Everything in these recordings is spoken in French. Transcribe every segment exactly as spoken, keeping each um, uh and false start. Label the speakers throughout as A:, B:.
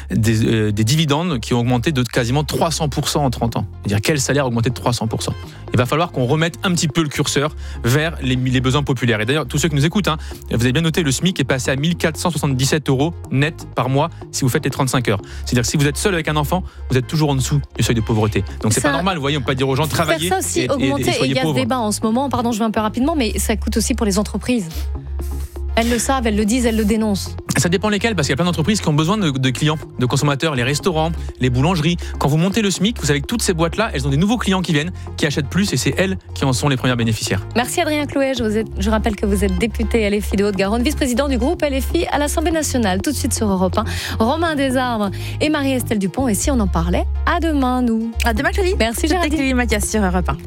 A: des, euh, des dividendes qui ont augmenté de quasiment trois cents pour cent en trente ans. C'est-à-dire quel salaire a augmenté de trois cents pour cent. Il va falloir qu'on remette un petit peu le curseur vers les, les besoins populaires. Et d'ailleurs, tous ceux qui nous écoutent, hein, vous avez bien noté, le SMIC est passé à mille quatre cent soixante-dix-sept euros net par mois si vous faites les trente-cinq heures. C'est-à-dire que si vous êtes seul avec un enfant, vous êtes toujours en dessous du seuil de pauvreté. Donc c'est
B: ça,
A: pas normal, vous voyez, on peut pas dire aux gens travaillez
B: ça aussi,
A: et,
B: augmenter,
A: et, et soyez
B: et il y a
A: pauvres.
B: ce débat en ce moment, pardon, je vais un peu rapidement, mais ça coûte aussi pour les entreprises. Elles le savent, elles le disent, elles le dénoncent.
A: Ça dépend lesquelles, parce qu'il y a plein d'entreprises qui ont besoin de, de clients, de consommateurs, les restaurants, les boulangeries. Quand vous montez le SMIC, vous savez que toutes ces boîtes-là, elles ont des nouveaux clients qui viennent, qui achètent plus, et c'est elles qui en sont les premières bénéficiaires.
B: Merci Adrien Clouet, je, vous ai, je rappelle que vous êtes député L F I de Haute-Garonne, vice-président du groupe L F I à l'Assemblée nationale. Tout de suite sur Europe un, Romain Desarbres et Marie-Estelle Dupont. Et si on en parlait, à demain nous.
C: À demain Chloé.
B: Merci Géraldine.
C: Chloé Mathias sur Europe un.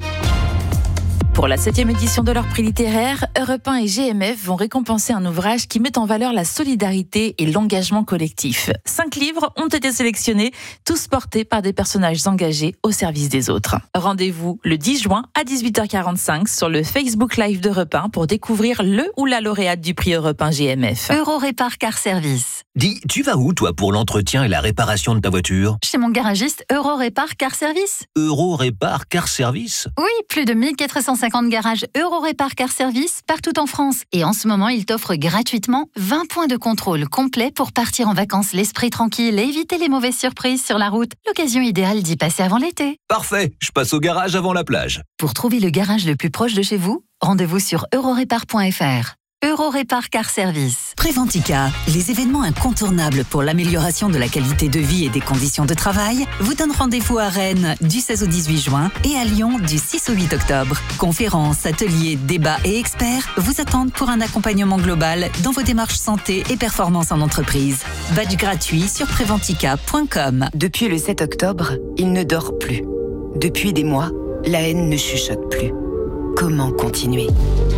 C: Pour la septième édition de leur prix littéraire, Europe un et G M F vont récompenser un ouvrage qui met en valeur la solidarité et l'engagement collectif. Cinq livres ont été sélectionnés, tous portés par des personnages engagés au service des autres. Rendez-vous le dix juin à dix-huit heures quarante-cinq sur le Facebook Live d'Europe un pour découvrir le ou la lauréate du prix Europe un G M F.
D: Eurorépar Car Service.
E: Dis, tu vas où toi pour l'entretien et la réparation de ta voiture ?
D: Chez mon garagiste Eurorépar Car Service.
E: Eurorépar Car Service ?
D: Oui, plus de mille quatre cent cinquante garages Eurorépar Car Service partout en France. Et en ce moment, il t'offre gratuitement vingt points de contrôle complets pour partir en vacances l'esprit tranquille et éviter les mauvaises surprises sur la route. L'occasion idéale d'y passer avant l'été.
E: Parfait, je passe au garage avant la plage.
D: Pour trouver le garage le plus proche de chez vous, rendez-vous sur eurorépar point f r. Eurorépar Car Service.
F: Préventica, les événements incontournables pour l'amélioration de la qualité de vie et des conditions de travail, vous donnent rendez-vous à Rennes du seize au dix-huit juin et à Lyon du six au huit octobre. Conférences, ateliers, débats et experts vous attendent pour un accompagnement global dans vos démarches santé et performance en entreprise. Badge gratuit sur préventica point com.
G: Depuis le sept octobre, il ne dort plus. Depuis des mois, la haine ne chuchote plus. Comment continuer ?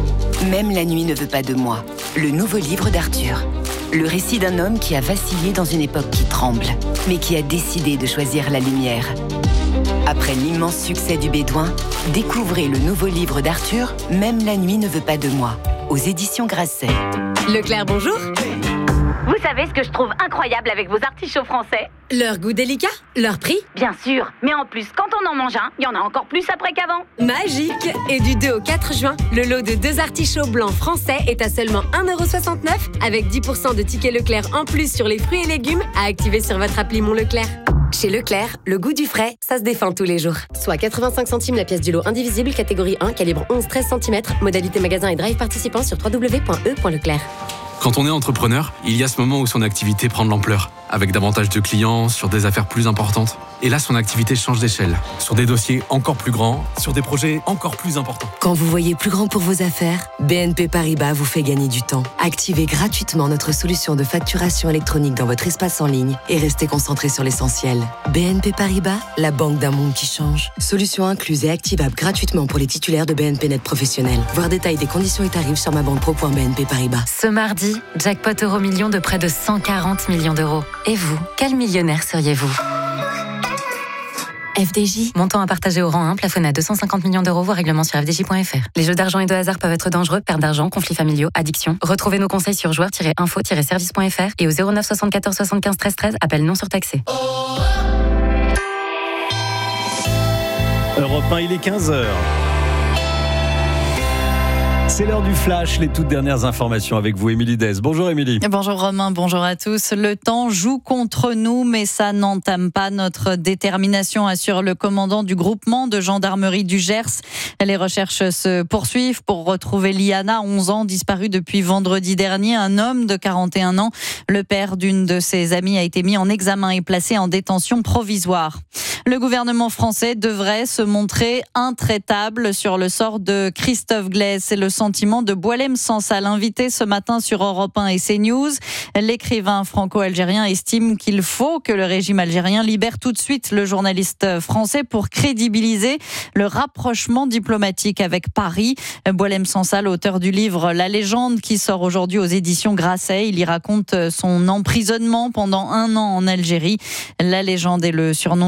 G: Même la nuit ne veut pas de moi. Le nouveau livre d'Arthur. Le récit d'un homme qui a vacillé dans une époque qui tremble, mais qui a décidé de choisir la lumière. Après l'immense succès du Bédouin, découvrez le nouveau livre d'Arthur, Même la nuit ne veut pas de moi, aux éditions Grasset.
H: Leclerc, bonjour.
I: Vous savez ce que je trouve incroyable avec vos artichauts français ?
H: Leur goût délicat, leur prix ?
I: Bien sûr, mais en plus, quand on en mange un, il y en a encore plus après qu'avant.
H: Magique ! Et du deux au quatre juin, le lot de deux artichauts blancs français est à seulement un euro soixante-neuf avec dix pour cent de tickets Leclerc en plus sur les fruits et légumes à activer sur votre appli Mon Leclerc. Chez Leclerc, le goût du frais, ça se défend tous les jours. Soit quatre-vingt-cinq centimes la pièce du lot indivisible, catégorie un, calibre onze treize centimètres, modalité magasin et drive participant sur w w w point e point leclerc.
J: Quand on est entrepreneur, il y a ce moment où son activité prend de l'ampleur, avec davantage de clients, sur des affaires plus importantes. Et là, son activité change d'échelle, sur des dossiers encore plus grands, sur des projets encore plus importants.
K: Quand vous voyez plus grand pour vos affaires, B N P Paribas vous fait gagner du temps. Activez gratuitement notre solution de facturation électronique dans votre espace en ligne et restez concentré sur l'essentiel. B N P Paribas, la banque d'un monde qui change. Solution incluse et activable gratuitement pour les titulaires de B N P Net professionnels. Voir détail des conditions et tarifs sur ma banque pro point b n p paribas.
L: Ce mardi, jackpot euro million de près de cent quarante millions d'euros. Et vous, quel millionnaire seriez-vous ? F D J, montant à partager au rang un, plafonné à deux cent cinquante millions d'euros, voire règlement sur f d j point f r. Les jeux d'argent et de hasard peuvent être dangereux, perte d'argent, conflits familiaux, addiction. Retrouvez nos conseils sur joueurs tiret info tiret service point f r et au zéro neuf soixante-quatorze soixante-quinze treize treize, appel non surtaxé.
M: Europe un, il est quinze heures. C'est l'heure du flash, les toutes dernières informations avec vous, Émilie Dez. Bonjour Émilie.
C: Bonjour Romain, bonjour à tous. Le temps joue contre nous, mais ça n'entame pas notre détermination, assure le commandant du groupement de gendarmerie du Gers. Les recherches se poursuivent pour retrouver Liana, onze ans, disparue depuis vendredi dernier. Un homme de quarante et un ans, le père d'une de ses amies, a été mis en examen et placé en détention provisoire. Le gouvernement français devrait se montrer intraitable sur le sort de Christophe Glaise. C'est le sentiment de Boualem Sansal, invité ce matin sur Europe un et CNews. L'écrivain franco-algérien estime qu'il faut que le régime algérien libère tout de suite le journaliste français pour crédibiliser le rapprochement diplomatique avec Paris. Boualem Sansal, auteur du livre La légende qui sort aujourd'hui aux éditions Grasset, il y raconte son emprisonnement pendant un an en Algérie. La légende est le surnom que lui avait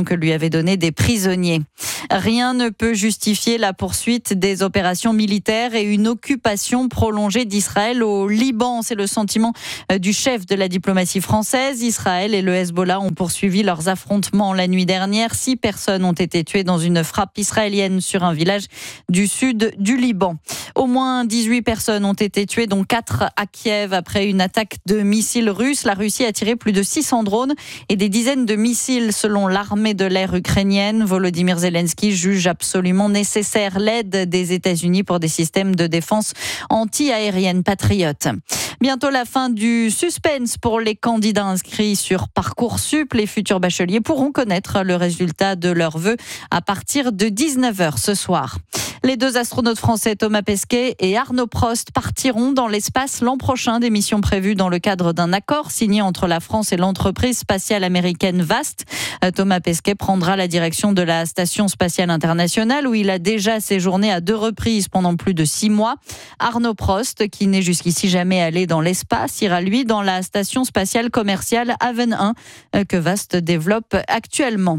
C: données des prisonniers. Rien ne peut justifier la poursuite des opérations militaires et une occupation prolongée d'Israël au Liban. C'est le sentiment du chef de la diplomatie française. Israël et le Hezbollah ont poursuivi leurs affrontements la nuit dernière. Six personnes ont été tuées dans une frappe israélienne sur un village du sud du Liban. Au moins dix-huit personnes ont été tuées, dont quatre à Kiev après une attaque de missiles russes. La Russie a tiré plus de six cents drones et des dizaines de missiles selon l'armée de l'air ukrainienne. Volodymyr Zelensky juge absolument nécessaire l'aide des États-Unis pour des systèmes de défense anti-aérienne patriotes. Bientôt la fin du suspense pour les candidats inscrits sur Parcoursup. Les futurs bacheliers pourront connaître le résultat de leurs vœux à partir de dix-neuf heures ce soir. Les deux astronautes français Thomas Pesquet et Arnaud Prost partiront dans l'espace l'an prochain, des missions prévues dans le cadre d'un accord signé entre la France et l'entreprise spatiale américaine Vast. Thomas Pesquet prendra la direction de la Station spatiale internationale où il a déjà séjourné à deux reprises pendant plus de six mois. Arnaud Prost, qui n'est jusqu'ici jamais allé dans l'espace, ira lui dans la Station spatiale commerciale Haven un que Vast développe actuellement.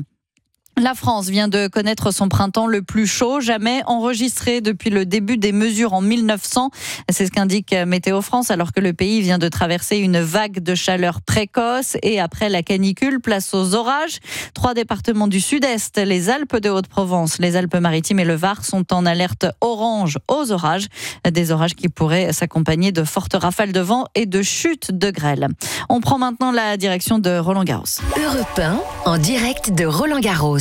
C: La France vient de connaître son printemps le plus chaud jamais enregistré depuis le début des mesures en mille neuf cents. C'est ce qu'indique Météo France, alors que le pays vient de traverser une vague de chaleur précoce et après la canicule, place aux orages. Trois départements du sud-est, les Alpes de Haute-Provence, les Alpes-Maritimes et le Var sont en alerte orange aux orages. Des orages qui pourraient s'accompagner de fortes rafales de vent et de chutes de grêle. On prend maintenant la direction de Roland-Garros.
K: Europe un, en direct de Roland-Garros.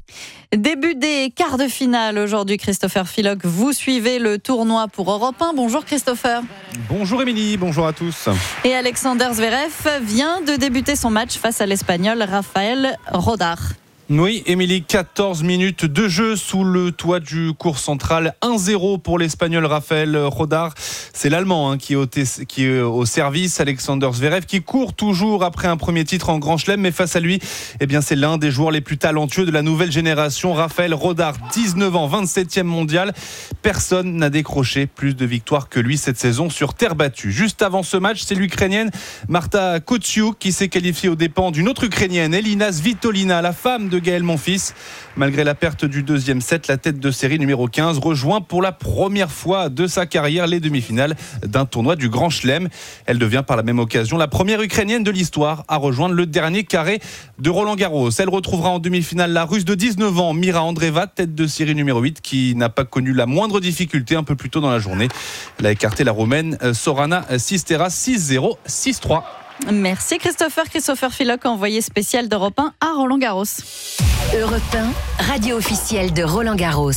C: Début des quarts de finale aujourd'hui, Christopher Philock. Vous suivez le tournoi pour Europe un. Bonjour Christopher.
N: Bonjour Émilie, bonjour à tous.
C: Et Alexander Zverev vient de débuter son match face à l'Espagnol Rafael Rodar.
N: Oui, Émilie, quatorze minutes de jeu sous le toit du court central. un zéro pour l'Espagnol Rafael Rodar. C'est l'Allemand hein, qui, est au t- qui est au service. Alexander Zverev qui court toujours après un premier titre en Grand Chelem. Mais face à lui, eh bien, c'est l'un des joueurs les plus talentueux de la nouvelle génération. Rafael Rodar, dix-neuf ans, vingt-septième mondial. Personne n'a décroché plus de victoires que lui cette saison sur terre battue. Juste avant ce match, c'est l'Ukrainienne Marta Kotsiuk qui s'est qualifiée aux dépens d'une autre Ukrainienne, Elina Svitolina, la femme de de Gaël Monfils. Malgré la perte du deuxième set, la tête de série numéro quinze rejoint pour la première fois de sa carrière les demi-finales d'un tournoi du Grand Chelem. Elle devient par la même occasion la première Ukrainienne de l'histoire à rejoindre le dernier carré de Roland-Garros. Elle retrouvera en demi-finale la Russe de dix-neuf ans, Mira Andreeva, tête de série numéro huit, qui n'a pas connu la moindre difficulté un peu plus tôt dans la journée. Elle a écarté la Roumaine Sorana Sistera six zéro, six trois.
C: Merci Christopher. Christopher Philock, envoyé spécial d'Europe un à Roland-Garros.
K: Europe un, radio officielle de Roland-Garros.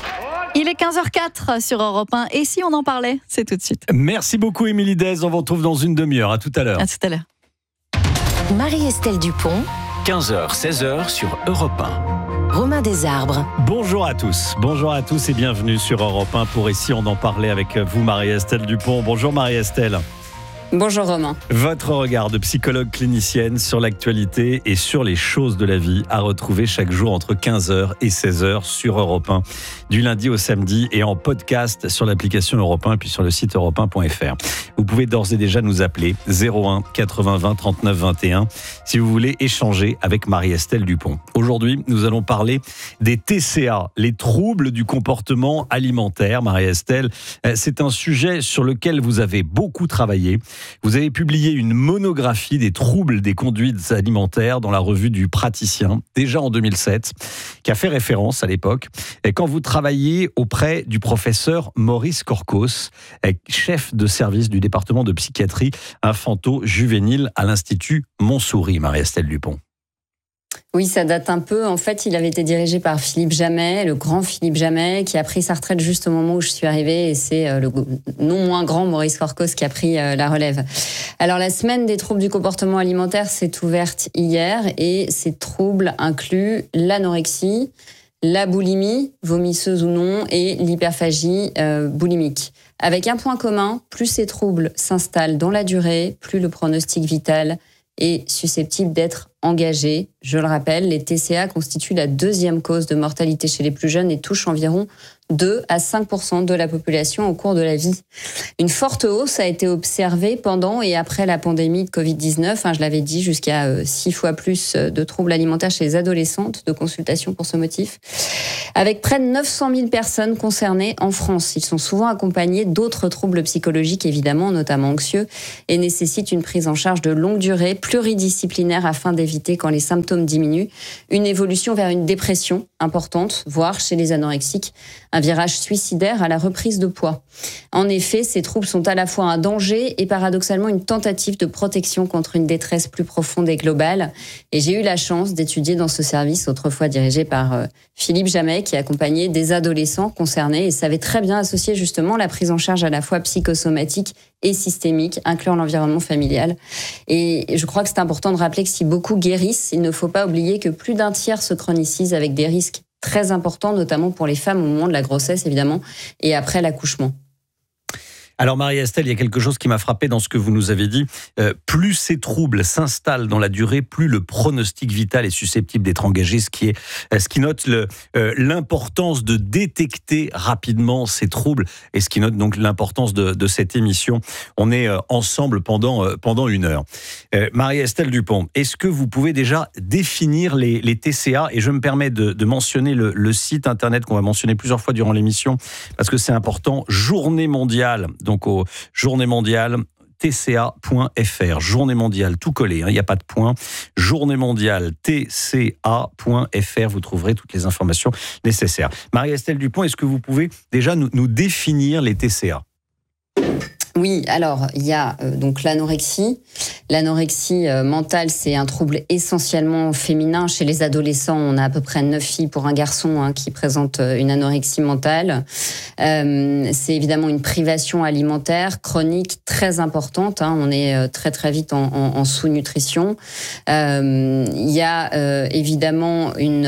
C: Il est quinze heures quatre sur Europe un. Et si on en parlait, c'est tout de suite.
M: Merci beaucoup Émilie Dez. On vous retrouve dans une demi-heure. À tout à l'heure.
C: À tout à l'heure.
K: Marie-Estelle Dupont.
E: quinze heures, seize heures sur Europe un.
K: Romain Desarbres.
M: Bonjour à tous. Bonjour à tous et bienvenue sur Europe un pour Ici on en parlait avec vous Marie-Estelle Dupont. Bonjour Marie-Estelle.
O: Bonjour Romain.
M: Votre regard de psychologue clinicienne sur l'actualité et sur les choses de la vie à retrouver chaque jour entre quinze heures et seize heures sur Europe un, du lundi au samedi et en podcast sur l'application Europe un et puis sur le site europe un point f r. Vous pouvez d'ores et déjà nous appeler zéro un quatre-vingts vingt trente-neuf vingt et un si vous voulez échanger avec Marie-Estelle Dupont. Aujourd'hui, nous allons parler des T C A, les troubles du comportement alimentaire. Marie-Estelle, c'est un sujet sur lequel vous avez beaucoup travaillé. Vous avez publié une monographie des troubles des conduites alimentaires dans la revue du Praticien, déjà en deux mille sept, qui a fait référence à l'époque. Et quand vous travailliez auprès du professeur Maurice Corcos, chef de service du département de psychiatrie infanto-juvénile à l'Institut Montsouris, Marie-Estelle Dupont.
O: Oui, ça date un peu. En fait, il avait été dirigé par Philippe Jamet, le grand Philippe Jamet, qui a pris sa retraite juste au moment où je suis arrivée. Et c'est le non moins grand Maurice Corcos qui a pris la relève. Alors, la semaine des troubles du comportement alimentaire s'est ouverte hier. Et ces troubles incluent l'anorexie, la boulimie, vomisseuse ou non, et l'hyperphagie euh, boulimique. Avec un point commun, plus ces troubles s'installent dans la durée, plus le pronostic vital est susceptible d'être engagés. Je le rappelle, les T C A constituent la deuxième cause de mortalité chez les plus jeunes et touchent environ deux à cinq pour cent de la population au cours de la vie. Une forte hausse a été observée pendant et après la pandémie de covid dix-neuf. Hein, je l'avais dit, jusqu'à six fois plus de troubles alimentaires chez les adolescentes, de consultations pour ce motif. Avec près de neuf cent mille personnes concernées en France. Ils sont souvent accompagnés d'autres troubles psychologiques, évidemment, notamment anxieux, et nécessitent une prise en charge de longue durée, pluridisciplinaire, afin d'éviter, quand les symptômes diminuent, une évolution vers une dépression importante, voire chez les anorexiques, un virage suicidaire à la reprise de poids. En effet, ces troubles sont à la fois un danger et paradoxalement une tentative de protection contre une détresse plus profonde et globale. Et j'ai eu la chance d'étudier dans ce service, autrefois dirigé par euh, Philippe Jamet, qui accompagnait des adolescents concernés et savait très bien associer justement la prise en charge à la fois psychosomatique et systémique, incluant l'environnement familial. Et je crois que c'est important de rappeler que si beaucoup guérissent, il ne faut pas oublier que plus d'un tiers se chronicisent avec des risques très important, notamment pour les femmes au moment de la grossesse, évidemment, et après l'accouchement.
M: Alors Marie-Estelle, il y a quelque chose qui m'a frappé dans ce que vous nous avez dit. Euh, plus ces troubles s'installent dans la durée, plus le pronostic vital est susceptible d'être engagé, ce qui, est, ce qui note le, euh, l'importance de détecter rapidement ces troubles et ce qui note donc l'importance de, de cette émission. On est euh, ensemble pendant, euh, pendant une heure. Euh, Marie-Estelle Dupont, est-ce que vous pouvez déjà définir les, les T C A ? Et je me permets de, de mentionner le, le site internet qu'on va mentionner plusieurs fois durant l'émission parce que c'est important. Journée mondiale. Donc au Journée mondiale, T C A point F R, Journée mondiale, tout collé, il hein, n'y a pas de point. Journée mondiale, T C A point F R, vous trouverez toutes les informations nécessaires. Marie-Estelle Dupont, est-ce que vous pouvez déjà nous, nous définir les T C A ?
O: Oui, alors il y a euh, donc l'anorexie. L'anorexie euh, mentale, c'est un trouble essentiellement féminin. Chez les adolescents, on a à peu près neuf filles pour un garçon hein, qui présentent euh, une anorexie mentale. Euh, c'est évidemment une privation alimentaire chronique très importante. Hein. On est euh, très très vite en, en, en sous-nutrition. Euh, il y a euh, évidemment une,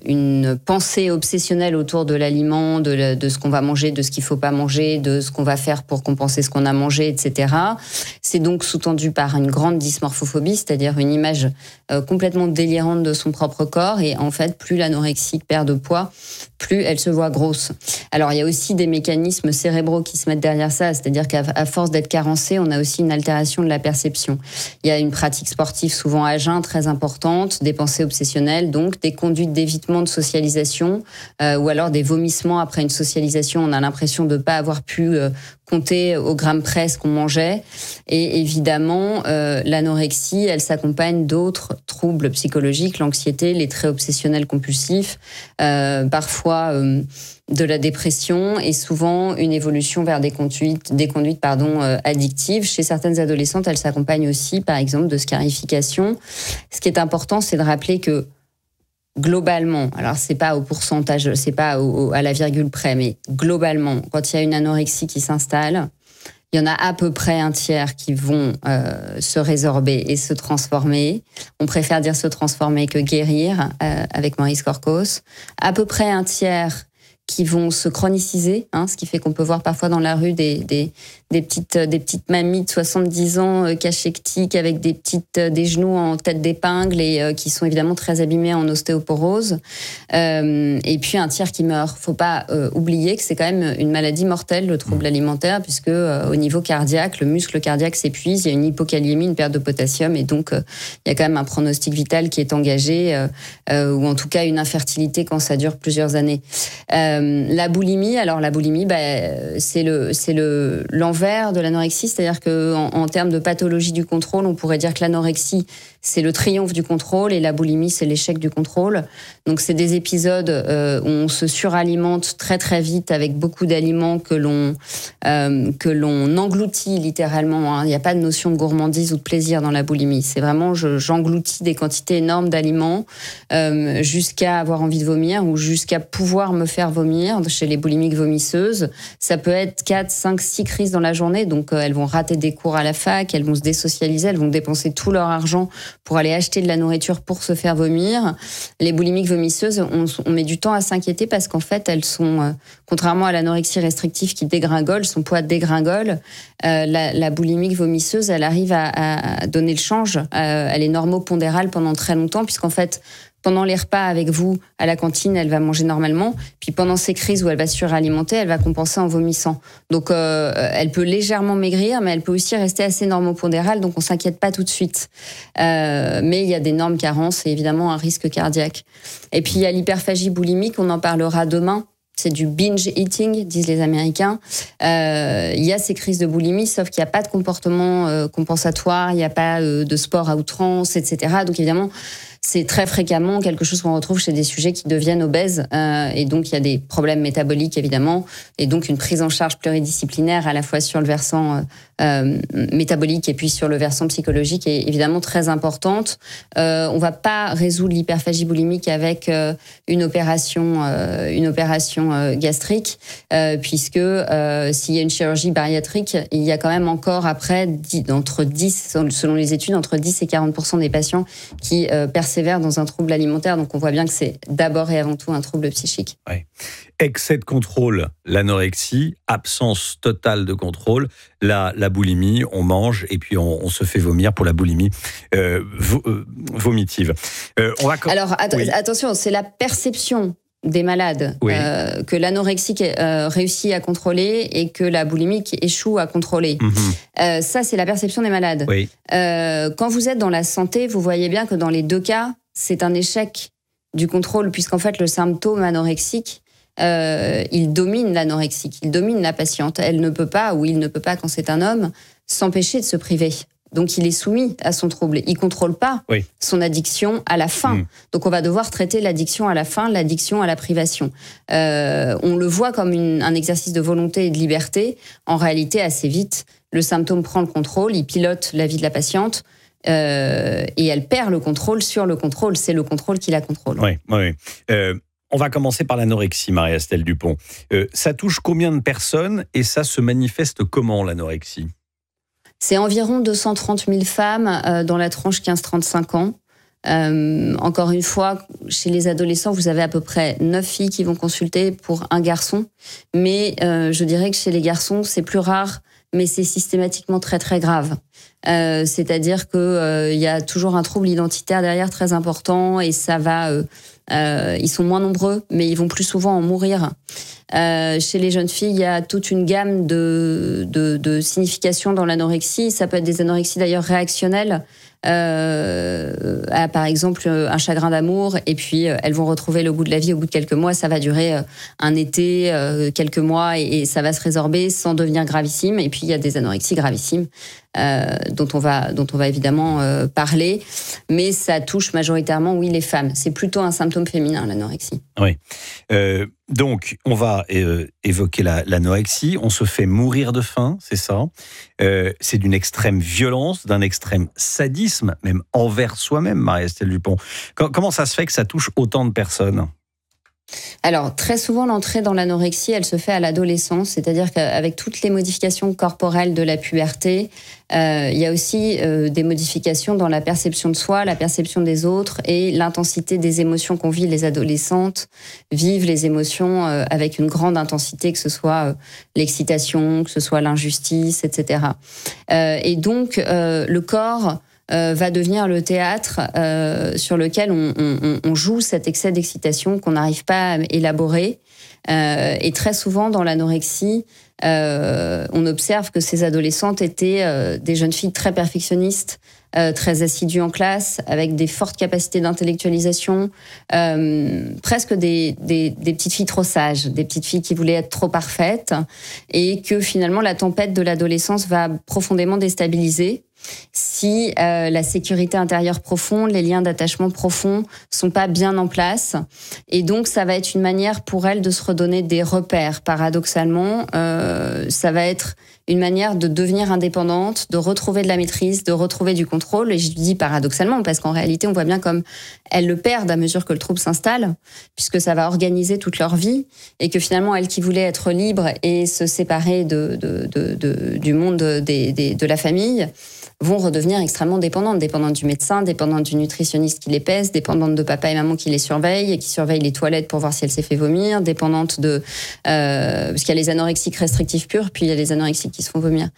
O: une pensée obsessionnelle autour de l'aliment, de, le, de ce qu'on va manger, de ce qu'il ne faut pas manger, de ce qu'on va faire pour compenser ce qu'on a mangé, et cetera. C'est donc sous-tendu par une grande dysmorphophobie, c'est-à-dire une image euh, complètement délirante de son propre corps. Et en fait, plus l'anorexique perd de poids, plus elle se voit grosse. Alors, il y a aussi des mécanismes cérébraux qui se mettent derrière ça, c'est-à-dire qu'à force d'être carencé, on a aussi une altération de la perception. Il y a une pratique sportive souvent à jeun très importante, des pensées obsessionnelles, donc des conduites d'évitement de socialisation, euh, ou alors des vomissements après une socialisation. On a l'impression de ne pas avoir pu euh, compter au gramme près ce qu'on mangeait. Et évidemment, euh, l'anorexie, elle s'accompagne d'autres troubles psychologiques, l'anxiété, les traits obsessionnels compulsifs, euh, parfois euh, de la dépression et souvent une évolution vers des conduites, des conduites pardon, euh, addictives. Chez certaines adolescentes, elle s'accompagne aussi, par exemple, de scarification. Ce qui est important, c'est de rappeler que globalement, alors c'est pas au pourcentage, c'est pas au, au, à la virgule près, mais globalement, quand il y a une anorexie qui s'installe, il y en a à peu près un tiers qui vont euh, se résorber et se transformer. On préfère dire se transformer que guérir euh, avec Maurice Corcos. À peu près un tiers qui vont se chroniciser, hein, ce qui fait qu'on peut voir parfois dans la rue des, des, des, petites, des petites mamies de soixante-dix ans euh, cachectiques avec des, petites, euh, des genoux en tête d'épingle et euh, qui sont évidemment très abîmés en ostéoporose. Euh, et puis un tiers qui meurt. Faut pas euh, oublier que c'est quand même une maladie mortelle, le trouble alimentaire, puisque euh, au niveau cardiaque, le muscle cardiaque s'épuise, il y a une hypokaliémie, une perte de potassium, et donc euh, il y a quand même un pronostic vital qui est engagé, euh, euh, ou en tout cas une infertilité quand ça dure plusieurs années. Euh, La boulimie, alors la boulimie, bah, c'est le c'est le l'envers de l'anorexie, c'est-à-dire que en, en termes de pathologie du contrôle, on pourrait dire que l'anorexie c'est le triomphe du contrôle et la boulimie c'est l'échec du contrôle. Donc c'est des épisodes euh, où on se suralimente très très vite avec beaucoup d'aliments que l'on euh, que l'on engloutit littéralement. Hein. Il n'y a pas de notion de gourmandise ou de plaisir dans la boulimie. C'est vraiment je, j'engloutis des quantités énormes d'aliments euh, jusqu'à avoir envie de vomir ou jusqu'à pouvoir me faire vomir. Chez les boulimiques vomisseuses, ça peut être quatre, cinq, six crises dans la journée, donc euh, elles vont rater des cours à la fac, elles vont se désocialiser, elles vont dépenser tout leur argent pour aller acheter de la nourriture pour se faire vomir. Les boulimiques vomisseuses, on, on met du temps à s'inquiéter parce qu'en fait, elles sont, euh, contrairement à l'anorexie restrictive qui dégringole, son poids dégringole, euh, la, la boulimique vomisseuse, elle arrive à, à donner le change. Euh, elle est normopondérale pendant très longtemps, puisqu'en fait, pendant les repas avec vous à la cantine, elle va manger normalement. Puis pendant ces crises où elle va se suralimenter, elle va compenser en vomissant. Donc euh, elle peut légèrement maigrir, mais elle peut aussi rester assez normopondérale, donc on s'inquiète pas tout de suite. Euh, mais il y a d'énormes carences et évidemment un risque cardiaque. Et puis il y a l'hyperphagie boulimique, on en parlera demain. C'est du binge eating, disent les Américains. Euh, il y a ces crises de boulimie, sauf qu'il n'y a pas de comportement euh, compensatoire, il n'y a pas euh, de sport à outrance, et cetera. Donc évidemment, c'est très fréquemment quelque chose qu'on retrouve chez des sujets qui deviennent obèses. Euh, et donc, il y a des problèmes métaboliques, évidemment. Et donc, une prise en charge pluridisciplinaire, à la fois sur le versant euh, métabolique et puis sur le versant psychologique, est évidemment très importante. Euh, on ne va pas résoudre l'hyperphagie boulimique avec euh, une opération, euh, une opération euh, gastrique, euh, puisque euh, s'il y a une chirurgie bariatrique, il y a quand même encore après, entre dix, selon les études, entre dix et quarante pour cent des patients qui euh, persévèrent dans un trouble alimentaire. Donc on voit bien que c'est d'abord et avant tout un trouble psychique.
M: Ouais. Excès de contrôle, l'anorexie, absence totale de contrôle, la, la boulimie, on mange et puis on, on se fait vomir pour la boulimie euh, vo, euh, vomitive. Euh, on va...
O: Alors att- oui. attention, c'est la perception des malades oui. euh, que l'anorexie euh, réussit à contrôler et que la boulimique échoue à contrôler. Mmh. Euh, ça, c'est la perception des malades. Oui. Euh, quand vous êtes dans la santé, vous voyez bien que dans les deux cas, c'est un échec du contrôle, puisqu'en fait, le symptôme anorexique, euh, il domine l'anorexique, il domine la patiente. Elle ne peut pas, ou il ne peut pas, quand c'est un homme, s'empêcher de se priver. Donc, il est soumis à son trouble. Il ne contrôle pas oui. son addiction à la fin. Mmh. Donc, on va devoir traiter l'addiction à la fin, l'addiction à la privation. Euh, on le voit comme une, un exercice de volonté et de liberté. En réalité, assez vite, le symptôme prend le contrôle, il pilote la vie de la patiente euh, et elle perd le contrôle sur le contrôle. C'est le contrôle qui la contrôle.
M: Oui, oui. Euh, on va commencer par l'anorexie, Marie-Estelle Dupont. Euh, ça touche combien de personnes et ça se manifeste comment, l'anorexie ?
O: C'est environ deux cent trente mille femmes euh, dans la tranche quinze trente-cinq ans. Euh, encore une fois, chez les adolescents, vous avez à peu près neuf filles qui vont consulter pour un garçon. Mais euh, je dirais que chez les garçons, c'est plus rare, mais c'est systématiquement très très grave. Euh, c'est-à-dire qu'il euh, y a toujours un trouble identitaire derrière très important et ça va... Euh, euh, ils sont moins nombreux, mais ils vont plus souvent en mourir. Euh, chez les jeunes filles, il y a toute une gamme de, de, de significations dans l'anorexie. Ça peut être des anorexies d'ailleurs réactionnelles, euh, à, par exemple un chagrin d'amour, et puis euh, elles vont retrouver le goût de la vie au bout de quelques mois. Ça va durer euh, un été, euh, quelques mois, et, et ça va se résorber sans devenir gravissime. Et puis il y a des anorexies gravissimes euh, dont on va dont on va évidemment euh, parler, mais ça touche majoritairement, oui, les femmes. C'est plutôt un symptôme féminin, l'anorexie.
M: Oui. Euh... Donc, on va euh, évoquer la, l'anorexie. On se fait mourir de faim, c'est ça. Euh, c'est d'une extrême violence, d'un extrême sadisme, même envers soi-même, Marie-Estelle Dupont. Comment ça se fait que ça touche autant de personnes ?
O: Alors, très souvent, l'entrée dans l'anorexie, elle se fait à l'adolescence, c'est-à-dire qu'avec toutes les modifications corporelles de la puberté, euh, il y a aussi euh, des modifications dans la perception de soi, la perception des autres et l'intensité des émotions qu'on vit. Les adolescentes vivent les émotions euh, avec une grande intensité, que ce soit euh, l'excitation, que ce soit l'injustice, et cetera. Euh, et donc, euh, le corps... Euh, va devenir le théâtre euh, sur lequel on, on, on joue cet excès d'excitation qu'on n'arrive pas à élaborer. Euh, et très souvent, dans l'anorexie, euh, on observe que ces adolescentes étaient euh, des jeunes filles très perfectionnistes, euh, très assidues en classe, avec des fortes capacités d'intellectualisation, euh, presque des, des, des petites filles trop sages, des petites filles qui voulaient être trop parfaites, et que finalement, la tempête de l'adolescence va profondément déstabiliser si euh, la sécurité intérieure profonde, les liens d'attachement profonds sont pas bien en place. Et donc, ça va être une manière pour elles de se redonner des repères. Paradoxalement, euh, ça va être une manière de devenir indépendante, de retrouver de la maîtrise, de retrouver du contrôle. Et je dis paradoxalement, parce qu'en réalité, on voit bien comme elles le perdent à mesure que le trouble s'installe, puisque ça va organiser toute leur vie, et que finalement, elles qui voulaient être libres et se séparer de, de, de, de, du monde des, des, de la famille, vont redevenir extrêmement dépendantes, dépendantes du médecin, dépendantes du nutritionniste qui les pèse, dépendantes de papa et maman qui les surveillent et qui surveillent les toilettes pour voir si elle s'est fait vomir, dépendantes de... Euh, parce qu'il y a les anorexiques restrictifs purs, puis il y a les anorexiques qui se font vomir.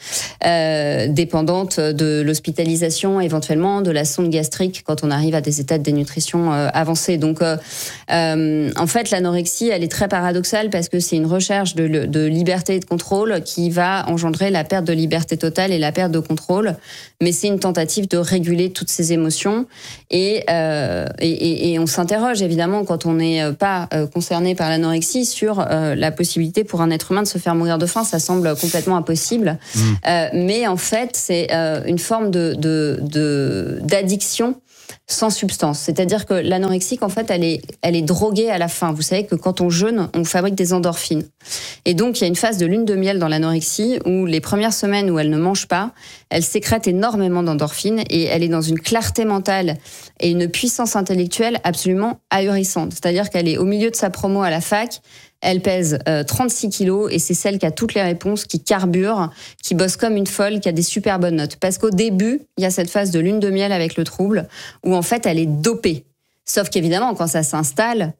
O: Euh, dépendantes de l'hospitalisation, éventuellement, de la sonde gastrique quand on arrive à des états de dénutrition euh, avancés. Donc, euh, euh, en fait, l'anorexie, elle est très paradoxale parce que c'est une recherche de, de liberté et de contrôle qui va engendrer la perte de liberté totale et la perte de contrôle. Mais c'est une tentative de réguler toutes ces émotions. Et, euh, et, et, et on s'interroge, évidemment, quand on n'est pas euh, concerné par l'anorexie, sur euh, la possibilité pour un être humain de se faire mourir de faim. Ça semble complètement impossible. Mmh. Euh, mais en fait, c'est euh, une forme de, de, de, d'addiction sans substance. C'est-à-dire que l'anorexique, en fait, elle est, elle est droguée à la faim. Vous savez que quand on jeûne, on fabrique des endorphines. Et donc, il y a une phase de lune de miel dans l'anorexie où les premières semaines où elle ne mange pas, elle sécrète énormément d'endorphines et elle est dans une clarté mentale et une puissance intellectuelle absolument ahurissante. C'est-à-dire qu'elle est au milieu de sa promo à la fac. Elle pèse euh, trente-six kilos et c'est celle qui a toutes les réponses, qui carbure, qui bosse comme une folle, qui a des super bonnes notes. Parce qu'au début, il y a cette phase de lune de miel avec le trouble où en fait elle est dopée. Sauf qu'évidemment, quand ça s'installe,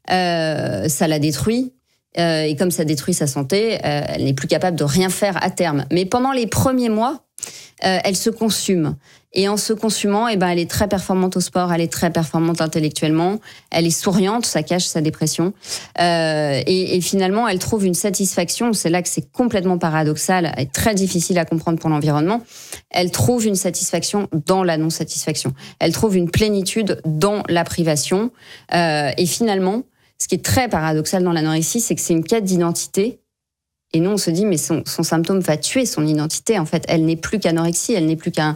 O: euh, ça la détruit. Euh, et comme ça détruit sa santé, euh, elle n'est plus capable de rien faire à terme. Mais pendant les premiers mois, euh, elle se consume. Et en se consumant, eh ben, elle est très performante au sport, elle est très performante intellectuellement, elle est souriante, ça cache sa dépression. Euh, et, et finalement, elle trouve une satisfaction, c'est là que c'est complètement paradoxal et très difficile à comprendre pour l'environnement. Elle trouve une satisfaction dans la non-satisfaction. Elle trouve une plénitude dans la privation. Euh, et finalement, ce qui est très paradoxal dans l'anorexie, c'est que c'est une quête d'identité. Et nous, on se dit, mais son, son symptôme va tuer son identité. En fait, elle n'est plus qu'anorexie, elle n'est plus qu'un...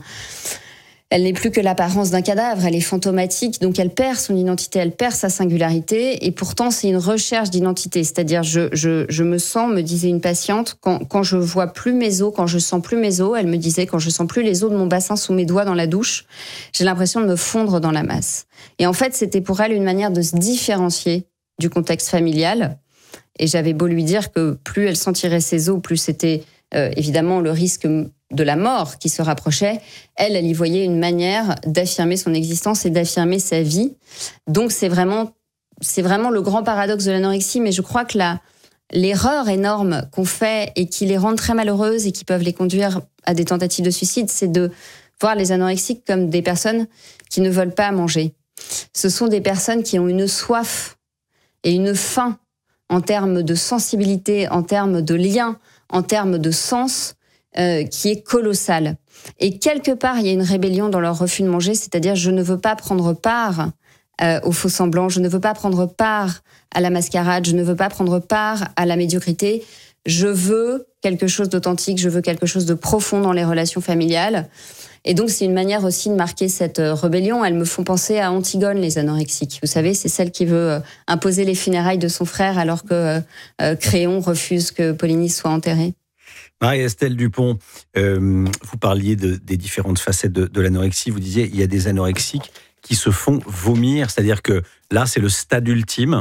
O: Elle n'est plus que l'apparence d'un cadavre, elle est fantomatique, donc elle perd son identité, elle perd sa singularité, et pourtant c'est une recherche d'identité. C'est-à-dire, je, je, je me sens, me disait une patiente, quand, quand je vois plus mes os, quand je sens plus mes os, elle me disait, quand je sens plus les os de mon bassin sous mes doigts dans la douche, j'ai l'impression de me fondre dans la masse. Et en fait, c'était pour elle une manière de se différencier du contexte familial. Et j'avais beau lui dire que plus elle sentirait ses os, plus c'était euh, évidemment le risque de la mort qui se rapprochait, elle, elle y voyait une manière d'affirmer son existence et d'affirmer sa vie. Donc c'est vraiment, c'est vraiment le grand paradoxe de l'anorexie, mais je crois que la, l'erreur énorme qu'on fait et qui les rend très malheureuses et qui peuvent les conduire à des tentatives de suicide, c'est de voir les anorexiques comme des personnes qui ne veulent pas manger. Ce sont des personnes qui ont une soif et une faim en termes de sensibilité, en termes de lien, en termes de sens, Euh, qui est colossal. Et quelque part, il y a une rébellion dans leur refus de manger, c'est-à-dire je ne veux pas prendre part euh, au faux semblant, je ne veux pas prendre part à la mascarade, je ne veux pas prendre part à la médiocrité, je veux quelque chose d'authentique, je veux quelque chose de profond dans les relations familiales. Et donc, c'est une manière aussi de marquer cette rébellion. Elles me font penser à Antigone, les anorexiques. Vous savez, c'est celle qui veut imposer les funérailles de son frère alors que euh, Créon refuse que Polynice soit enterrée.
M: Marie-Estelle Dupont, euh, vous parliez de, des différentes facettes de, de l'anorexie. Vous disiez il y a des anorexiques qui se font vomir, c'est-à-dire que là, c'est le stade ultime.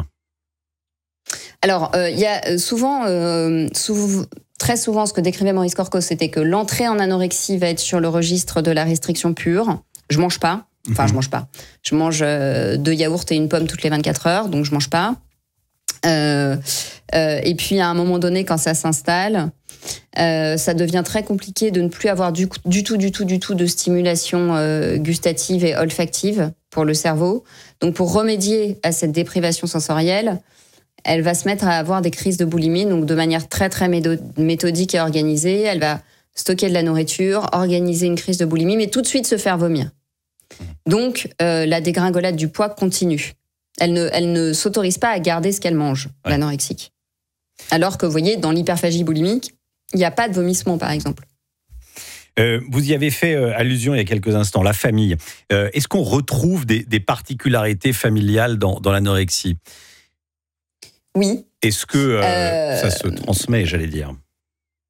O: Alors, euh, il y a souvent, euh, souvent, très souvent, ce que décrivait Maurice Corcos, c'était que l'entrée en anorexie va être sur le registre de la restriction pure. Je mange pas. Enfin, mmh. je mange pas. Je mange euh, deux yaourts et une pomme toutes les vingt-quatre heures, donc je mange pas. Euh, euh, et puis, à un moment donné, quand ça s'installe, Euh, ça devient très compliqué de ne plus avoir du, du tout, du tout, du tout de stimulation euh, gustative et olfactive pour le cerveau. Donc, pour remédier à cette déprivation sensorielle, elle va se mettre à avoir des crises de boulimie, donc de manière très, très méthodique et organisée. Elle va stocker de la nourriture, organiser une crise de boulimie, mais tout de suite se faire vomir. Donc, euh, la dégringolade du poids continue. Elle ne, elle ne s'autorise pas à garder ce qu'elle mange, ouais. L'anorexique. Alors que, vous voyez, dans l'hyperphagie boulimique, il n'y a pas de vomissement, par exemple.
M: Euh, vous y avez fait euh, allusion il y a quelques instants, la famille. Euh, est-ce qu'on retrouve des, des particularités familiales dans, dans l'anorexie ?
O: Oui.
M: Est-ce que euh, euh... ça se transmet, j'allais dire ?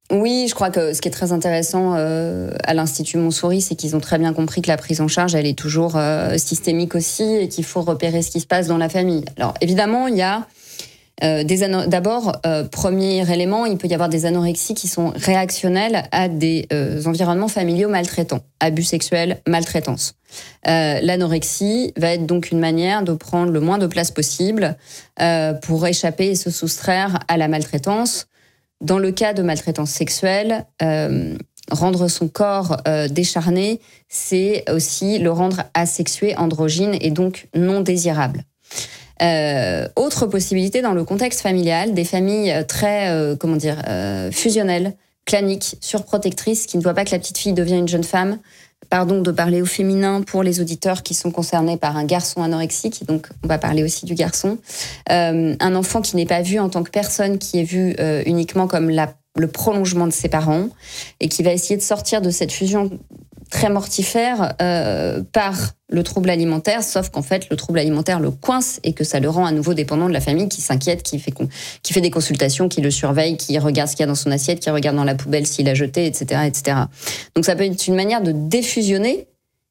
O: Oui, je crois que ce qui est très intéressant euh, à l'Institut Montsouris, c'est qu'ils ont très bien compris que la prise en charge, elle est toujours euh, systémique aussi et qu'il faut repérer ce qui se passe dans la famille. Alors évidemment, il y a euh, des ano- d'abord, euh, premier élément, il peut y avoir des anorexies qui sont réactionnelles à des euh, environnements familiaux maltraitants, abus sexuels, maltraitance. Euh, l'anorexie va être donc une manière de prendre le moins de place possible euh, pour échapper et se soustraire à la maltraitance. Dans le cas de maltraitance sexuelle, euh, rendre son corps euh, décharné, c'est aussi le rendre asexué, androgyne et donc non désirable. Euh, autre possibilité dans le contexte familial, des familles très, euh, comment dire, euh, fusionnelles, claniques, surprotectrices, qui ne voient pas que la petite fille devient une jeune femme. Pardon de parler au féminin pour les auditeurs qui sont concernés par un garçon anorexique, donc on va parler aussi du garçon. Euh, un enfant qui n'est pas vu en tant que personne, qui est vu euh, uniquement comme la, le prolongement de ses parents, et qui va essayer de sortir de cette fusion très mortifère euh, par le trouble alimentaire, sauf qu'en fait le trouble alimentaire le coince et que ça le rend à nouveau dépendant de la famille, qui s'inquiète, qui fait, qui fait des consultations, qui le surveille, qui regarde ce qu'il y a dans son assiette, qui regarde dans la poubelle s'il a jeté, et cetera, et cetera. Donc ça peut être une manière de défusionner,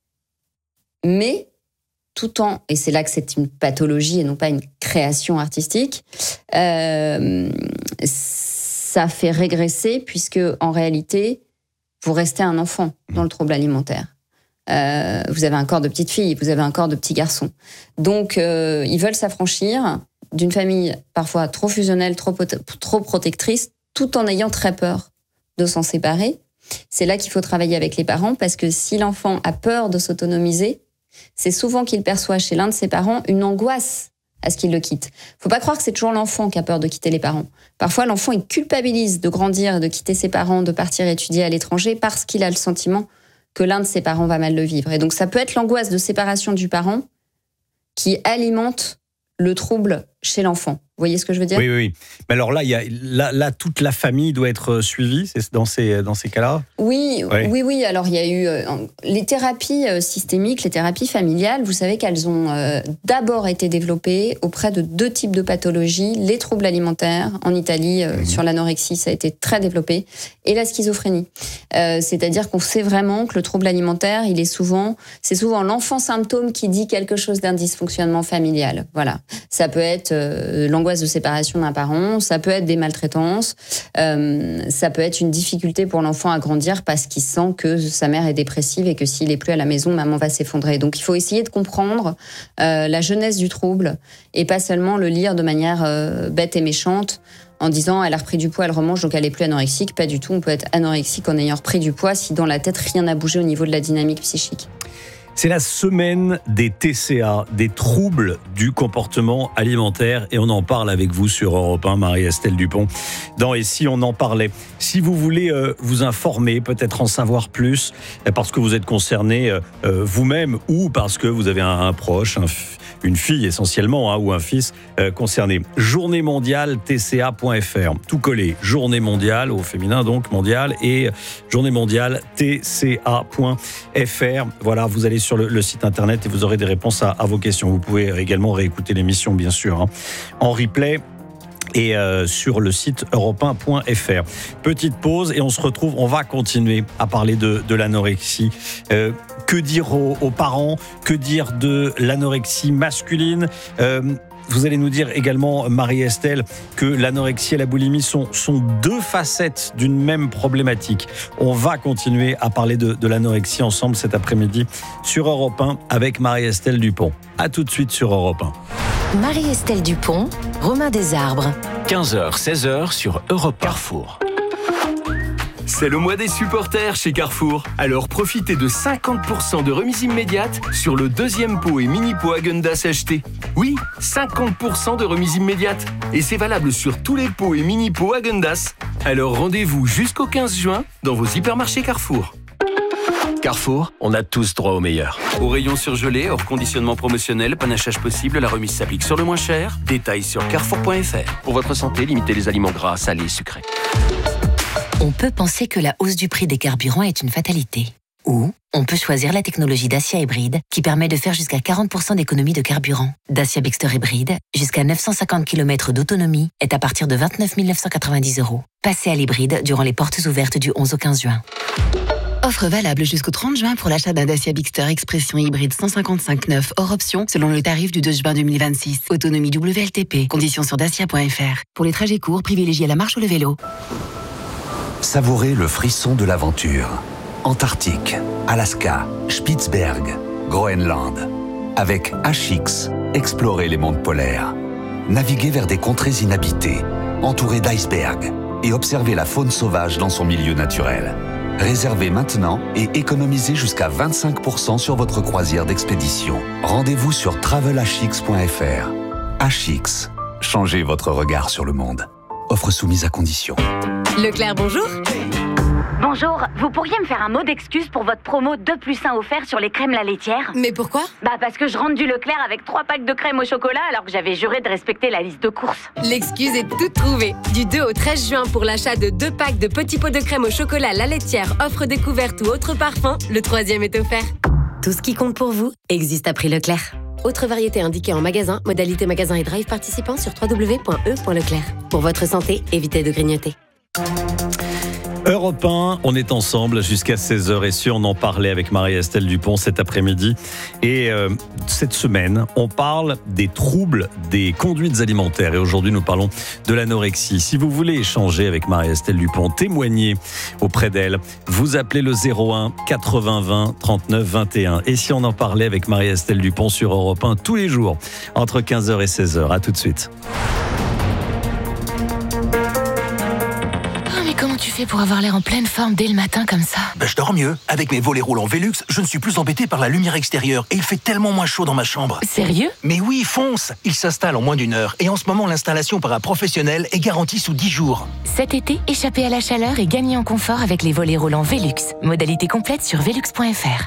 O: mais tout en, et c'est là que c'est une pathologie et non pas une création artistique, euh, ça fait régresser, puisque en réalité vous restez un enfant dans le trouble alimentaire. Euh, vous avez un corps de petite fille, vous avez un corps de petit garçon. Donc, euh, ils veulent s'affranchir d'une famille parfois trop fusionnelle, trop, trop protectrice, tout en ayant très peur de s'en séparer. C'est là qu'il faut travailler avec les parents, parce que si l'enfant a peur de s'autonomiser, c'est souvent qu'il perçoit chez l'un de ses parents une angoisse à ce qu'il le quitte. Faut pas croire que c'est toujours l'enfant qui a peur de quitter les parents. Parfois, l'enfant, il culpabilise de grandir, de quitter ses parents, de partir étudier à l'étranger, parce qu'il a le sentiment que l'un de ses parents va mal le vivre. Et donc, ça peut être l'angoisse de séparation du parent qui alimente le trouble chez l'enfant. Vous voyez ce que je veux dire ?
M: Oui, oui, oui. Mais alors là, il y a, là, là, toute la famille doit être suivie, c'est dans ces, dans ces cas-là ?
O: Oui,
M: ouais.
O: oui, oui. Alors, il y a eu euh, les thérapies euh, systémiques, les thérapies familiales. Vous savez qu'elles ont euh, d'abord été développées auprès de deux types de pathologies. Les troubles alimentaires, en Italie, euh, mmh. sur l'anorexie, ça a été très développé, et la schizophrénie. Euh, c'est-à-dire qu'on sait vraiment que le trouble alimentaire, il est souvent, c'est souvent l'enfant symptôme qui dit quelque chose d'un dysfonctionnement familial. Voilà. Ça peut être euh, l'angoisse de séparation d'un parent, ça peut être des maltraitances, euh, ça peut être une difficulté pour l'enfant à grandir parce qu'il sent que sa mère est dépressive et que s'il est plus à la maison, maman va s'effondrer. Donc il faut essayer de comprendre euh, la genèse du trouble et pas seulement le lire de manière euh, bête et méchante en disant elle a repris du poids, elle remange, donc elle est plus anorexique. Pas du tout, on peut être anorexique en ayant repris du poids si dans la tête rien n'a bougé au niveau de la dynamique psychique.
M: C'est la semaine des T C A, des troubles du comportement alimentaire, et on en parle avec vous sur Europe un, Marie-Estelle Dupont, dans Et si on en parlait. Si vous voulez euh, vous informer, peut-être en savoir plus, parce que vous êtes concerné euh, vous-même, ou parce que vous avez un, un proche, un, une fille essentiellement, hein, ou un fils euh, concerné. Journée mondiale T C A point F R, tout collé. Journée mondiale, au féminin donc, mondiale, et journée mondiale T C A point F R. Voilà, vous allez sur le, le site internet et vous aurez des réponses à, à vos questions. Vous pouvez également réécouter l'émission, bien sûr, hein, en replay et euh, sur le site europe un point F R. Petite pause et on se retrouve, on va continuer à parler de, de l'anorexie. Euh, que dire aux, aux parents ? Que dire de l'anorexie masculine ? euh, Vous allez nous dire également, Marie-Estelle, que l'anorexie et la boulimie sont, sont deux facettes d'une même problématique. On va continuer à parler de, de l'anorexie ensemble cet après-midi sur Europe un avec Marie-Estelle Dupont. A tout de suite sur Europe un.
P: Marie-Estelle Dupont, Romain Desarbres.
E: quinze heures, seize heures sur Europe un. Carrefour.
Q: C'est le mois des supporters chez Carrefour. Alors profitez de cinquante pour cent de remise immédiate sur le deuxième pot et mini-pot Häagen-Dazs acheté. Oui, cinquante pour cent de remise immédiate. Et c'est valable sur tous les pots et mini-pots Häagen-Dazs. Alors rendez-vous jusqu'au quinze juin dans vos hypermarchés Carrefour.
E: Carrefour, on a tous droit au meilleur.
Q: Au rayon surgelé, hors conditionnement promotionnel, panachage possible, la remise s'applique sur le moins cher. Détails sur carrefour point F R.
E: Pour votre santé, limitez les aliments gras, salés, sucrés.
P: On peut penser que la hausse du prix des carburants est une fatalité. Ou on peut choisir la technologie Dacia hybride qui permet de faire jusqu'à quarante pour cent d'économie de carburant. Dacia Bigster hybride, jusqu'à neuf cent cinquante kilomètres d'autonomie, est à partir de vingt-neuf mille neuf cent quatre-vingt-dix euros. Passez à l'hybride durant les portes ouvertes du onze au quinze juin.
K: Offre valable jusqu'au trente juin pour l'achat d'un Dacia Bigster Expression hybride cent cinquante-cinq neuf hors option selon le tarif du deux juin deux mille vingt-six. Autonomie W L T P. Conditions sur dacia point f r. Pour les trajets courts, privilégiez la marche ou le vélo.
R: Savourez le frisson de l'aventure. Antarctique, Alaska, Spitzberg, Groenland. Avec H X, explorez les mondes polaires. Naviguez vers des contrées inhabitées, entourées d'icebergs, et observez la faune sauvage dans son milieu naturel. Réservez maintenant et économisez jusqu'à vingt-cinq pour cent sur votre croisière d'expédition. Rendez-vous sur travel h x point f r. H X, changez votre regard sur le monde. Offre soumise à condition.
H: Leclerc, bonjour.
I: Bonjour, vous pourriez me faire un mot d'excuse pour votre promo deux plus un offert sur les crèmes la laitière?
H: Mais pourquoi?
I: Bah parce que je rentre du Leclerc avec trois packs de crème au chocolat alors que j'avais juré de respecter la liste de courses.
H: L'excuse est toute trouvée. Du deux au treize juin pour l'achat de deux packs de petits pots de crème au chocolat la laitière, offre découverte ou autre parfum, le troisième est offert.
S: Tout ce qui compte pour vous existe à prix Leclerc. Autre variété indiquée en magasin, modalité magasin et drive participant sur w w w point e point leclerc. Pour votre santé, évitez de grignoter.
M: Europe un, on est ensemble jusqu'à seize heures et si on en parlait avec Marie-Estelle Dupont cet après-midi. Et euh, cette semaine, on parle des troubles des conduites alimentaires. Et aujourd'hui, nous parlons de l'anorexie. Si vous voulez échanger avec Marie-Estelle Dupont, témoigner auprès d'elle, vous appelez le zéro un quatre-vingts vingt trente-neuf vingt et un. Et si on en parlait avec Marie-Estelle Dupont sur Europe un tous les jours, entre quinze heures et seize heures. À tout de suite.
T: Comment tu fais pour avoir l'air en pleine forme dès le matin comme ça?
E: Ben, je dors mieux. Avec mes volets roulants Velux, je ne suis plus embêté par la lumière extérieure et il fait tellement moins chaud dans ma chambre.
T: Sérieux?
E: Mais oui, fonce! Il s'installe en moins d'une heure et en ce moment, l'installation par un professionnel est garantie sous dix jours.
T: Cet été, échappez à la chaleur et gagnez en confort avec les volets roulants Velux. Modalité complète sur velux point f r.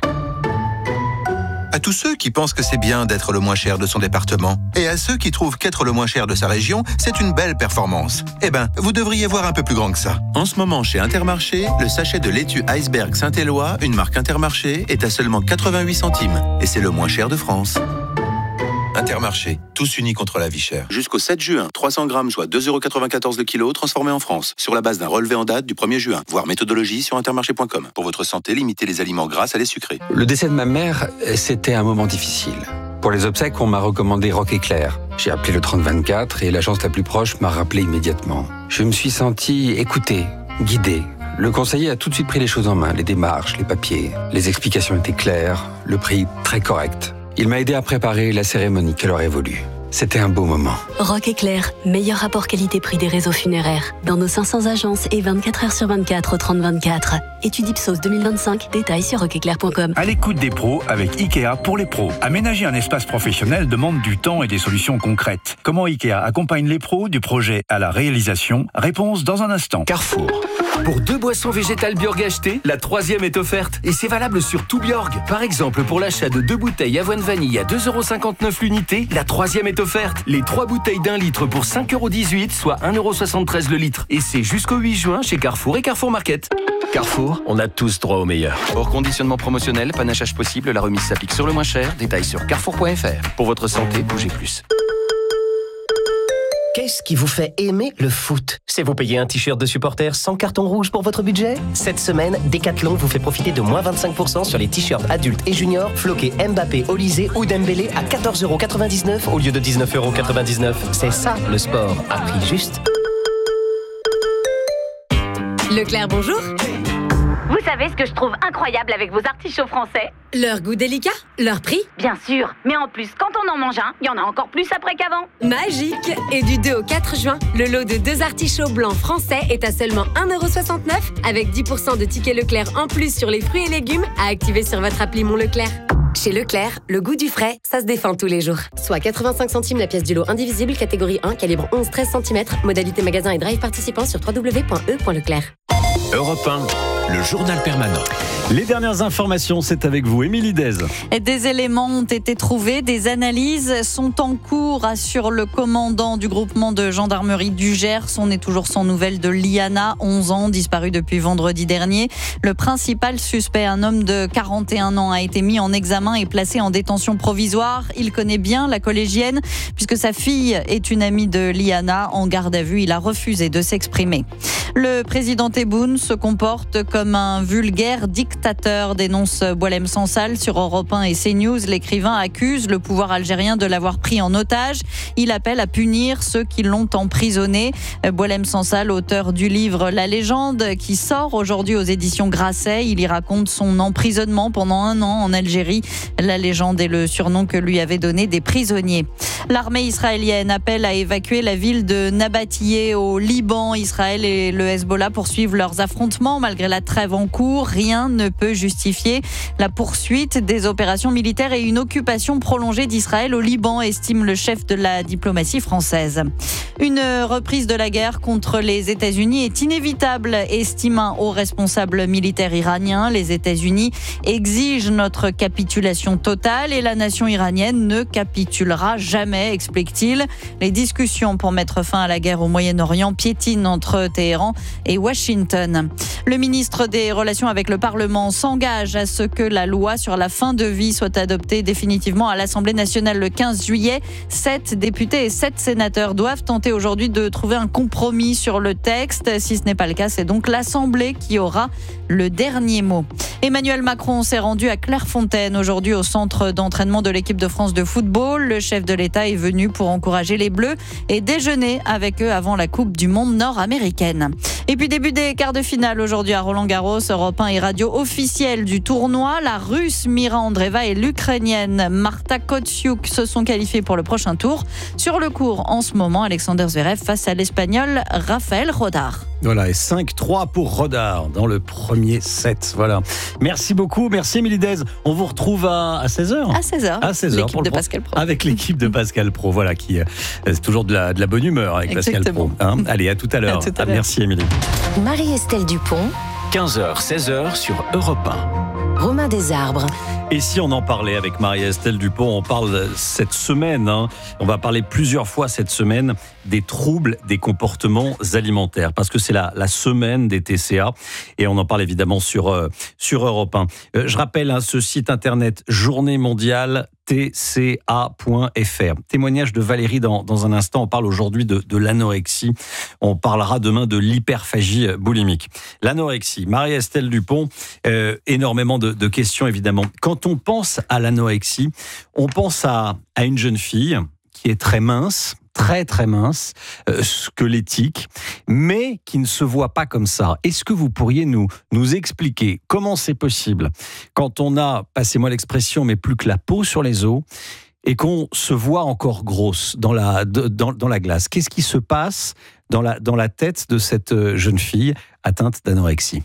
U: À tous ceux qui pensent que c'est bien d'être le moins cher de son département et à ceux qui trouvent qu'être le moins cher de sa région, c'est une belle performance. Eh ben, vous devriez voir un peu plus grand que ça. En ce moment, chez Intermarché, le sachet de laitue Iceberg Saint-Éloi, une marque Intermarché, est à seulement quatre-vingt-huit centimes. Et c'est le moins cher de France. Intermarché, tous unis contre la vie chère. Jusqu'au sept juin, trois cents grammes, soit deux euros quatre-vingt-quatorze le kilo, transformés en France. Sur la base d'un relevé en date du premier juin. Voir méthodologie sur intermarché point com. Pour votre santé, limitez les aliments gras à les sucrés.
V: Le décès de ma mère, c'était un moment difficile. Pour les obsèques, on m'a recommandé Rock Éclair. J'ai appelé le trente vingt-quatre et l'agence la plus proche m'a rappelé immédiatement. Je me suis senti écouté, guidé. Le conseiller a tout de suite pris les choses en main, les démarches, les papiers. Les explications étaient claires, le prix très correct. Il m'a aidé à préparer la cérémonie qu'elle aurait voulu. C'était un beau moment.
W: Rock Éclair, meilleur rapport qualité-prix des réseaux funéraires. Dans nos cinq cents agences et vingt-quatre heures sur vingt-quatre au trente vingt-quatre. Étude Ipsos deux mille vingt-cinq, détails sur rock éclair point com.
X: À l'écoute des pros avec Ikea pour les pros. Aménager un espace professionnel demande du temps et des solutions concrètes. Comment Ikea accompagne les pros du projet à la réalisation? Réponse dans un instant.
Q: Carrefour. Pour deux boissons végétales Bjorg achetées, la troisième est offerte. Et c'est valable sur tout Bjorg. Par exemple, pour l'achat de deux bouteilles avoine vanille à deux euros cinquante-neuf l'unité, la troisième est offerte. Les trois bouteilles d'un litre pour cinq euros dix-huit, soit un euro soixante-treize le litre. Et c'est jusqu'au huit juin chez Carrefour et Carrefour Market.
E: Carrefour, on a tous droit au meilleur. Hors conditionnement promotionnel, panachage possible, la remise s'applique sur le moins cher. Détails sur carrefour point f r. Pour votre santé, bougez plus.
Y: Qu'est-ce qui vous fait aimer le foot? C'est vous payer un t-shirt de supporter sans carton rouge pour votre budget? Cette semaine, Decathlon vous fait profiter de moins vingt-cinq pour cent sur les t-shirts adultes et juniors floqués Mbappé, Olysée ou Dembélé à quatorze euros quatre-vingt-dix-neuf au lieu de dix-neuf euros quatre-vingt-dix-neuf. C'est ça le sport, à prix juste.
H: Leclerc, bonjour.
I: Vous savez ce que je trouve incroyable avec vos artichauts français?
H: Leur goût délicat, leur prix.
I: Bien sûr, mais en plus, quand on en mange un, il y en a encore plus après qu'avant.
H: Magique! Et du deux au quatre juin, le lot de deux artichauts blancs français est à seulement un euro soixante-neuf avec dix pour cent de tickets Leclerc en plus sur les fruits et légumes à activer sur votre appli Mon Leclerc.
S: Chez Leclerc, le goût du frais, ça se défend tous les jours. Soit quatre-vingt-cinq centimes la pièce du lot indivisible, catégorie un, calibre onze treize centimètres, modalité magasin et drive participant sur w w w point e point leclerc.
E: Europe un.
A: le journal permanent.
M: Les dernières informations, c'est avec vous, Émilie Dez.
C: Des éléments ont été trouvés, des analyses sont en cours, assure le commandant du groupement de gendarmerie du Gers. On est toujours sans nouvelles de Liana, onze ans, disparue depuis vendredi dernier. Le principal suspect, un homme de quarante et un ans, a été mis en examen et placé en détention provisoire. Il connaît bien la collégienne puisque sa fille est une amie de Liana. En garde à vue, il a refusé de s'exprimer. Le président Tebboune se comporte comme un vulgaire dictateur, dénonce Boualem Sansal sur Europe un et CNews. L'écrivain accuse le pouvoir algérien de l'avoir pris en otage. Il appelle à punir ceux qui l'ont emprisonné. Boualem Sansal, auteur du livre La Légende, qui sort aujourd'hui aux éditions Grasset. Il y raconte son emprisonnement pendant un an en Algérie. La Légende est le surnom que lui avaient donné des prisonniers. L'armée israélienne appelle à évacuer la ville de Nabatiyeh au Liban. Israël et le Hezbollah poursuivent leurs affrontements malgré la trêve en cours. Rien ne peut justifier la poursuite des opérations militaires et une occupation prolongée d'Israël au Liban, estime le chef de la diplomatie française. Une reprise de la guerre contre les États-Unis est inévitable, estime un haut responsable militaire iranien. Les États-Unis exigent notre capitulation totale et la nation iranienne ne capitulera jamais, explique-t-il. Les discussions pour mettre fin à la guerre au Moyen-Orient piétinent entre Téhéran et Washington. Le ministre des Relations avec le Parlement s'engage à ce que la loi sur la fin de vie soit adoptée définitivement à l'Assemblée nationale le quinze juillet. Sept députés et sept sénateurs doivent tenter aujourd'hui de trouver un compromis sur le texte. Si ce n'est pas le cas, c'est donc l'Assemblée qui aura le dernier mot. Emmanuel Macron s'est rendu à Clairefontaine aujourd'hui au centre d'entraînement de l'équipe de France de football. Le chef de l'État est venu pour encourager les Bleus et déjeuner avec eux avant la Coupe du Monde nord-américaine. Et puis début des quarts de finale aujourd'hui à Roland-Garros, Europe un et radio officielle du tournoi. La Russe Mira Andreeva et l'Ukrainienne Marta Kostyuk se sont qualifiées pour le prochain tour. Sur le court en ce moment, Alexander Zverev face à l'Espagnol Rafael Rodar.
M: Voilà, et cinq trois pour Rodar dans le premier set. Voilà. Merci beaucoup, merci Émilie Dez. On vous retrouve à, à seize heures.
C: À seize heures.
M: À seize heures.
C: L'équipe de Pascal Pro.
M: Avec l'équipe de Pascal Pro, voilà, qui c'est toujours de la, de la bonne humeur avec
C: Exactement.
M: Pascal Pro. Hein, allez, à tout à l'heure.
C: À tout à
M: Ah,
C: l'heure.
M: merci Émilie.
T: Marie-Estelle Dupont,
A: quinze heures, seize heures sur Europe un.
T: Romain Desarbres.
M: Et si on en parlait avec Marie-Estelle Dupont, on parle cette semaine, hein, on va parler plusieurs fois cette semaine des troubles des comportements alimentaires, parce que c'est la, la semaine des T C A, et on en parle évidemment sur, euh, sur Europe un. Euh, je rappelle hein, ce site internet Journée mondiale T C A point F R. Témoignage de Valérie dans, dans un instant. On parle aujourd'hui de, de l'anorexie. On parlera demain de l'hyperphagie boulimique. L'anorexie, Marie-Estelle Dupont, euh, énormément de, de questions évidemment. Quand on pense à l'anorexie, on pense à, à une jeune fille qui est très mince, très très mince, euh, squelettique, mais qui ne se voit pas comme ça. Est-ce que vous pourriez nous, nous expliquer comment c'est possible quand on a, passez-moi l'expression, mais plus que la peau sur les os, et qu'on se voit encore grosse dans la, dans, dans la glace? Qu'est-ce qui se passe dans la, dans la tête de cette jeune fille atteinte d'anorexie?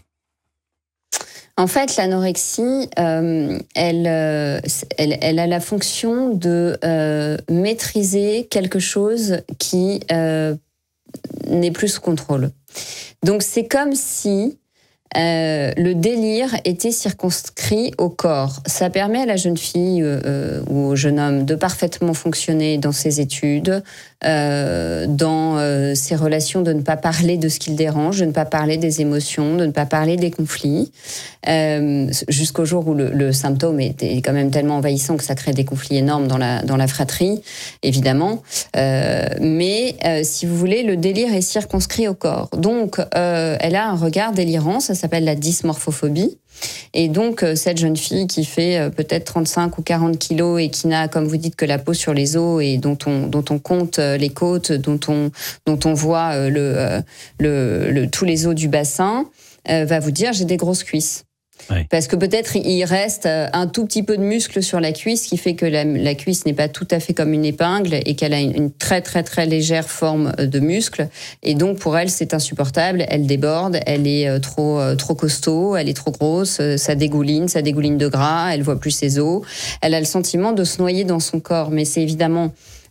O: En fait, l'anorexie, euh, elle, euh, elle, elle a la fonction de euh, maîtriser quelque chose qui euh, n'est plus sous contrôle. Donc, c'est comme si euh, le délire était circonscrit au corps. Ça permet à la jeune fille euh, ou au jeune homme de parfaitement fonctionner dans ses études, euh, dans euh, ses relations, de ne pas parler de ce qui le dérange, de ne pas parler des émotions, de ne pas parler des conflits, euh, jusqu'au jour où le, le symptôme est, est quand même tellement envahissant que ça crée des conflits énormes dans la, dans la fratrie, évidemment. Euh, mais euh, si vous voulez, le délire est circonscrit au corps. Donc, euh, elle a un regard délirant, ça s'appelle la dysmorphophobie. Et donc, cette jeune fille qui fait peut-être trente-cinq ou quarante kilos et qui n'a, comme vous dites, que la peau sur les os et dont on, dont on compte les côtes, dont on, dont on voit le, le, le, tous les os du bassin, euh, va vous dire « j'ai des grosses cuisses ». Oui. Parce que peut-être il reste un tout petit peu de muscle sur la cuisse, qui fait que la, la cuisse n'est pas tout à fait comme une épingle et qu'elle a une, une très très très légère forme de muscle. Et donc pour elle c'est insupportable, elle déborde, elle est trop trop costaud, elle est trop grosse, ça dégouline, ça dégouline de gras, elle voit plus ses os, elle a le sentiment de se noyer dans son corps. Mais c'est évidemment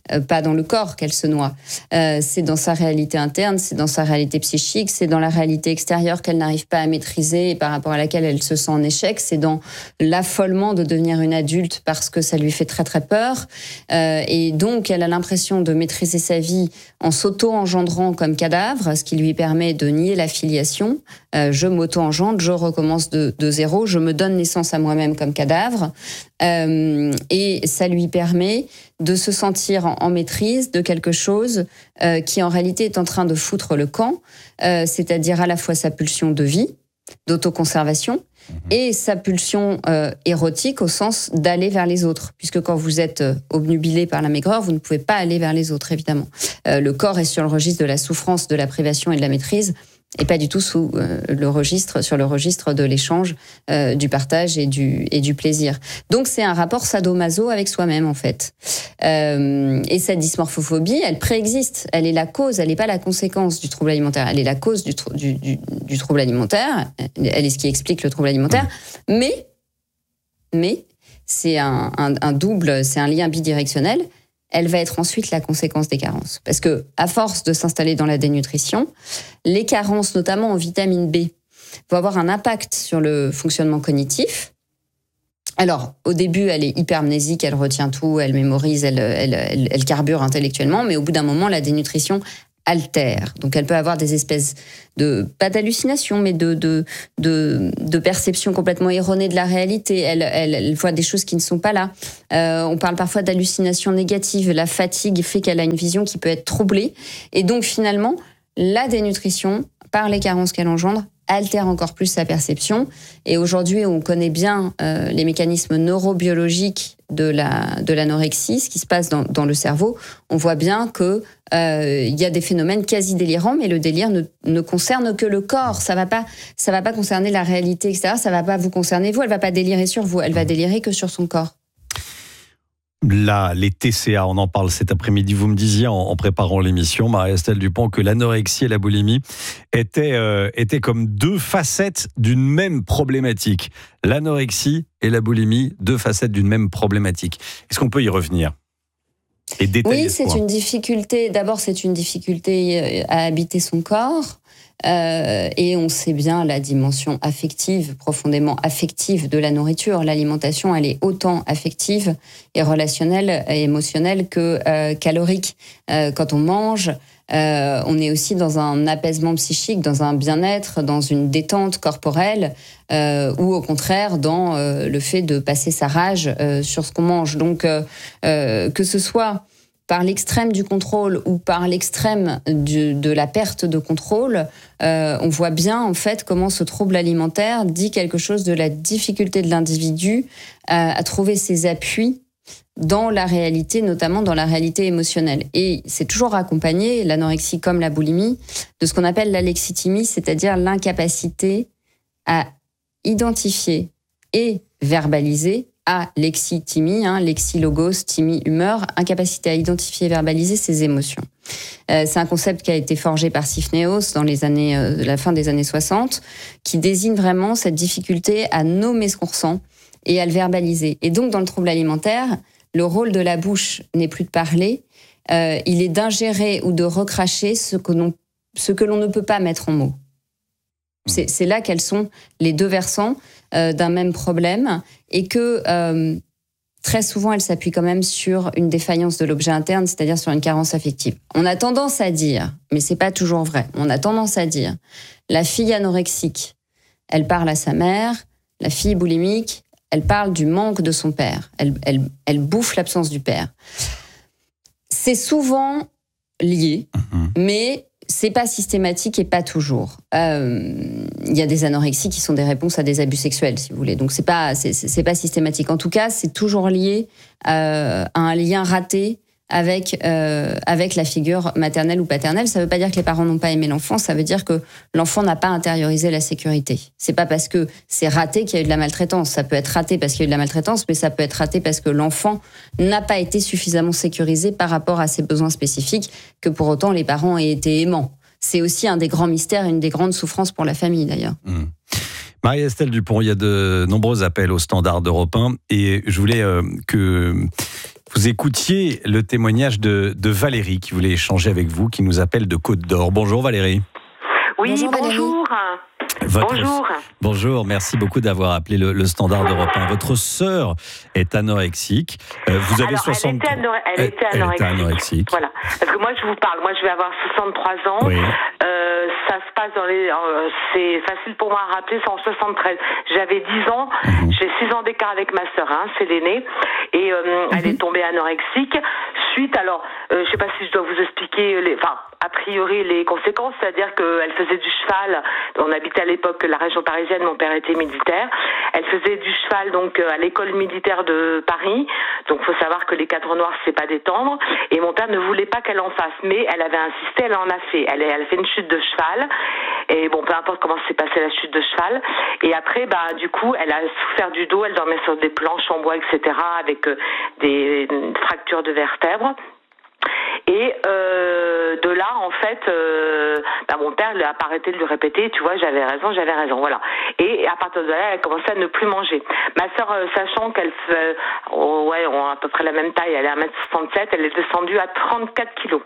O: euh, pas dans le corps qu'elle se noie. Euh, c'est dans sa réalité interne, c'est dans sa réalité psychique, c'est dans la réalité extérieure qu'elle n'arrive pas à maîtriser et par rapport à laquelle elle se sent en échec. C'est dans l'affolement de devenir une adulte parce que ça lui fait très très peur. Euh, et donc, elle a l'impression de maîtriser sa vie en s'auto-engendrant comme cadavre, ce qui lui permet de nier la filiation. Euh, je m'auto-engendre, je recommence de, de zéro, je me donne naissance à moi-même comme cadavre. Euh, et ça lui permet de se sentir en, en maîtrise de quelque chose euh, qui en réalité est en train de foutre le camp, euh, c'est-à-dire à la fois sa pulsion de vie, d'autoconservation, et sa pulsion euh, érotique au sens d'aller vers les autres. Puisque quand vous êtes euh, obnubilé par la maigreur, vous ne pouvez pas aller vers les autres, évidemment. Euh, le corps est sur le registre de la souffrance, de la privation et de la maîtrise, et pas du tout sous euh, le registre, sur le registre de l'échange, euh, du partage et du, et du plaisir. Donc c'est un rapport sadomaso avec soi-même, en fait. Euh, et cette dysmorphophobie, elle préexiste. Elle est la cause, elle n'est pas la conséquence du trouble alimentaire. Elle est la cause du, tr- du, du, du trouble alimentaire. Elle est ce qui explique le trouble alimentaire. Mais, mais c'est un, un, un double, c'est un lien bidirectionnel. Elle va être ensuite la conséquence des carences. Parce que, à force de s'installer dans la dénutrition, les carences, notamment en vitamine B, vont avoir un impact sur le fonctionnement cognitif. Alors, au début, elle est hypermnésique, elle retient tout, elle mémorise, elle, elle, elle, elle carbure intellectuellement, mais au bout d'un moment, la dénutrition altère. Donc, elle peut avoir des espèces de, pas d'hallucinations, mais de, de, de, de perceptions complètement erronées de la réalité. Elle, elle, elle voit des choses qui ne sont pas là. Euh, on parle parfois d'hallucinations négatives. La fatigue fait qu'elle a une vision qui peut être troublée. Et donc, finalement, la dénutrition, par les carences qu'elle engendre, altère encore plus sa perception. Et aujourd'hui, on connaît bien euh, les mécanismes neurobiologiques de la de l'anorexie, ce qui se passe dans, dans le cerveau. On voit bien que euh, il y a des phénomènes quasi délirants, mais le délire ne, ne concerne que le corps. Ça va pas ça va pas concerner la réalité extérieure. Ça va pas vous concerner vous. Elle va pas délirer sur vous. Elle va délirer que sur son corps.
M: Là, les T C A, on en parle cet après-midi. Vous me disiez en, en préparant l'émission, Marie-Estelle Dupont, que l'anorexie et la boulimie étaient, euh, étaient comme deux facettes d'une même problématique. L'anorexie et la boulimie, deux facettes d'une même problématique. Est-ce qu'on peut y revenir et détailler
O: Oui,
M: ce
O: c'est
M: point ?
O: une difficulté. D'abord, c'est une difficulté à habiter son corps. Euh, et on sait bien la dimension affective, profondément affective de la nourriture. L'alimentation, elle est autant affective et relationnelle et émotionnelle que euh, calorique. Euh, quand on mange, euh, on est aussi dans un apaisement psychique, dans un bien-être, dans une détente corporelle, euh, ou au contraire dans euh, le fait de passer sa rage euh, sur ce qu'on mange. Donc, euh, euh, que ce soit par l'extrême du contrôle ou par l'extrême du, de la perte de contrôle, euh, on voit bien en fait comment ce trouble alimentaire dit quelque chose de la difficulté de l'individu à, à trouver ses appuis dans la réalité, notamment dans la réalité émotionnelle. Et c'est toujours accompagné, l'anorexie comme la boulimie, de ce qu'on appelle l'alexithymie, c'est-à-dire l'incapacité à identifier et verbaliser à lexithymie, hein, lexilogos, thymie, humeur, incapacité à identifier et verbaliser ses émotions. Euh, c'est un concept qui a été forgé par Sifneos dans les années, euh, la fin des années soixante, qui désigne vraiment cette difficulté à nommer ce qu'on ressent et à le verbaliser. Et donc, dans le trouble alimentaire, le rôle de la bouche n'est plus de parler, euh, il est d'ingérer ou de recracher ce que l'on, ce que l'on ne peut pas mettre en mots. C'est, c'est là qu'elles sont les deux versants euh, d'un même problème et que euh, très souvent, elles s'appuient quand même sur une défaillance de l'objet interne, c'est-à-dire sur une carence affective. On a tendance à dire, mais c'est pas toujours vrai, on a tendance à dire, la fille anorexique, elle parle à sa mère, la fille boulimique, elle parle du manque de son père, elle, elle, elle bouffe l'absence du père. C'est souvent lié, mmh. mais c'est pas systématique et pas toujours. Il euh, y a des anorexies qui sont des réponses à des abus sexuels, si vous voulez. Donc c'est pas, c'est, c'est pas systématique. En tout cas, c'est toujours lié euh, à un lien raté avec euh, avec la figure maternelle ou paternelle. Ça veut pas dire que les parents n'ont pas aimé l'enfant. Ça veut dire que l'enfant n'a pas intériorisé la sécurité. C'est pas parce que c'est raté qu'il y a eu de la maltraitance. Ça peut être raté parce qu'il y a eu de la maltraitance, mais ça peut être raté parce que l'enfant n'a pas été suffisamment sécurisé par rapport à ses besoins spécifiques, que pour autant les parents aient été aimants. C'est aussi un des grands mystères, une des grandes souffrances pour la famille d'ailleurs. Mmh.
M: Marie-Estelle Dupont, il y a de nombreux appels au standard d'Europe un et je voulais euh, que vous écoutiez le témoignage de, de Valérie qui voulait échanger avec vous, qui nous appelle de Côte d'Or. Bonjour Valérie.
B: Oui, bonjour. bonjour.
M: Votre...
B: Bonjour.
M: Bonjour, merci beaucoup d'avoir appelé le, le Standard d'Europe un. Votre sœur est anorexique. Euh, vous avez
B: Alors,
M: soixante...
B: elle était, anore... elle était
M: elle
B: anorexique.
M: était anorexique.
B: Voilà. Parce que moi, je vous parle. Moi, je vais avoir soixante-trois ans.
M: Oui.
B: Euh, ça se passe dans les... Euh, c'est facile pour moi à rappeler, c'est en soixante-treize. J'avais dix ans. Mmh. J'ai six ans d'écart avec ma sœur, hein, c'est l'aînée. Et euh, mmh. elle est tombée anorexique. Suite, alors, euh, je sais pas si je dois vous expliquer... Les... Enfin, a priori, les conséquences, c'est-à-dire qu'elle faisait du cheval. On habitait à l'époque la région parisienne, mon père était militaire. Elle faisait du cheval donc à l'école militaire de Paris. Donc, il faut savoir que les cadres noirs, c'est pas détendre. Et mon père ne voulait pas qu'elle en fasse, mais elle avait insisté, elle en a fait. Elle, elle a fait une chute de cheval. Et bon, peu importe comment s'est passée la chute de cheval. Et après, bah, du coup, elle a souffert du dos. Elle dormait sur des planches en bois, et cetera, avec euh, des fractures de vertèbres. Et euh, de là, en fait, euh, bah mon père n'a pas arrêté de lui répéter, tu vois, j'avais raison, j'avais raison, voilà. Et à partir de là, elle a commencé à ne plus manger. Ma sœur, euh, sachant qu'elle fait, oh, ouais, on a à peu près la même taille, elle est un mètre soixante-sept, elle est descendue à trente-quatre kilos.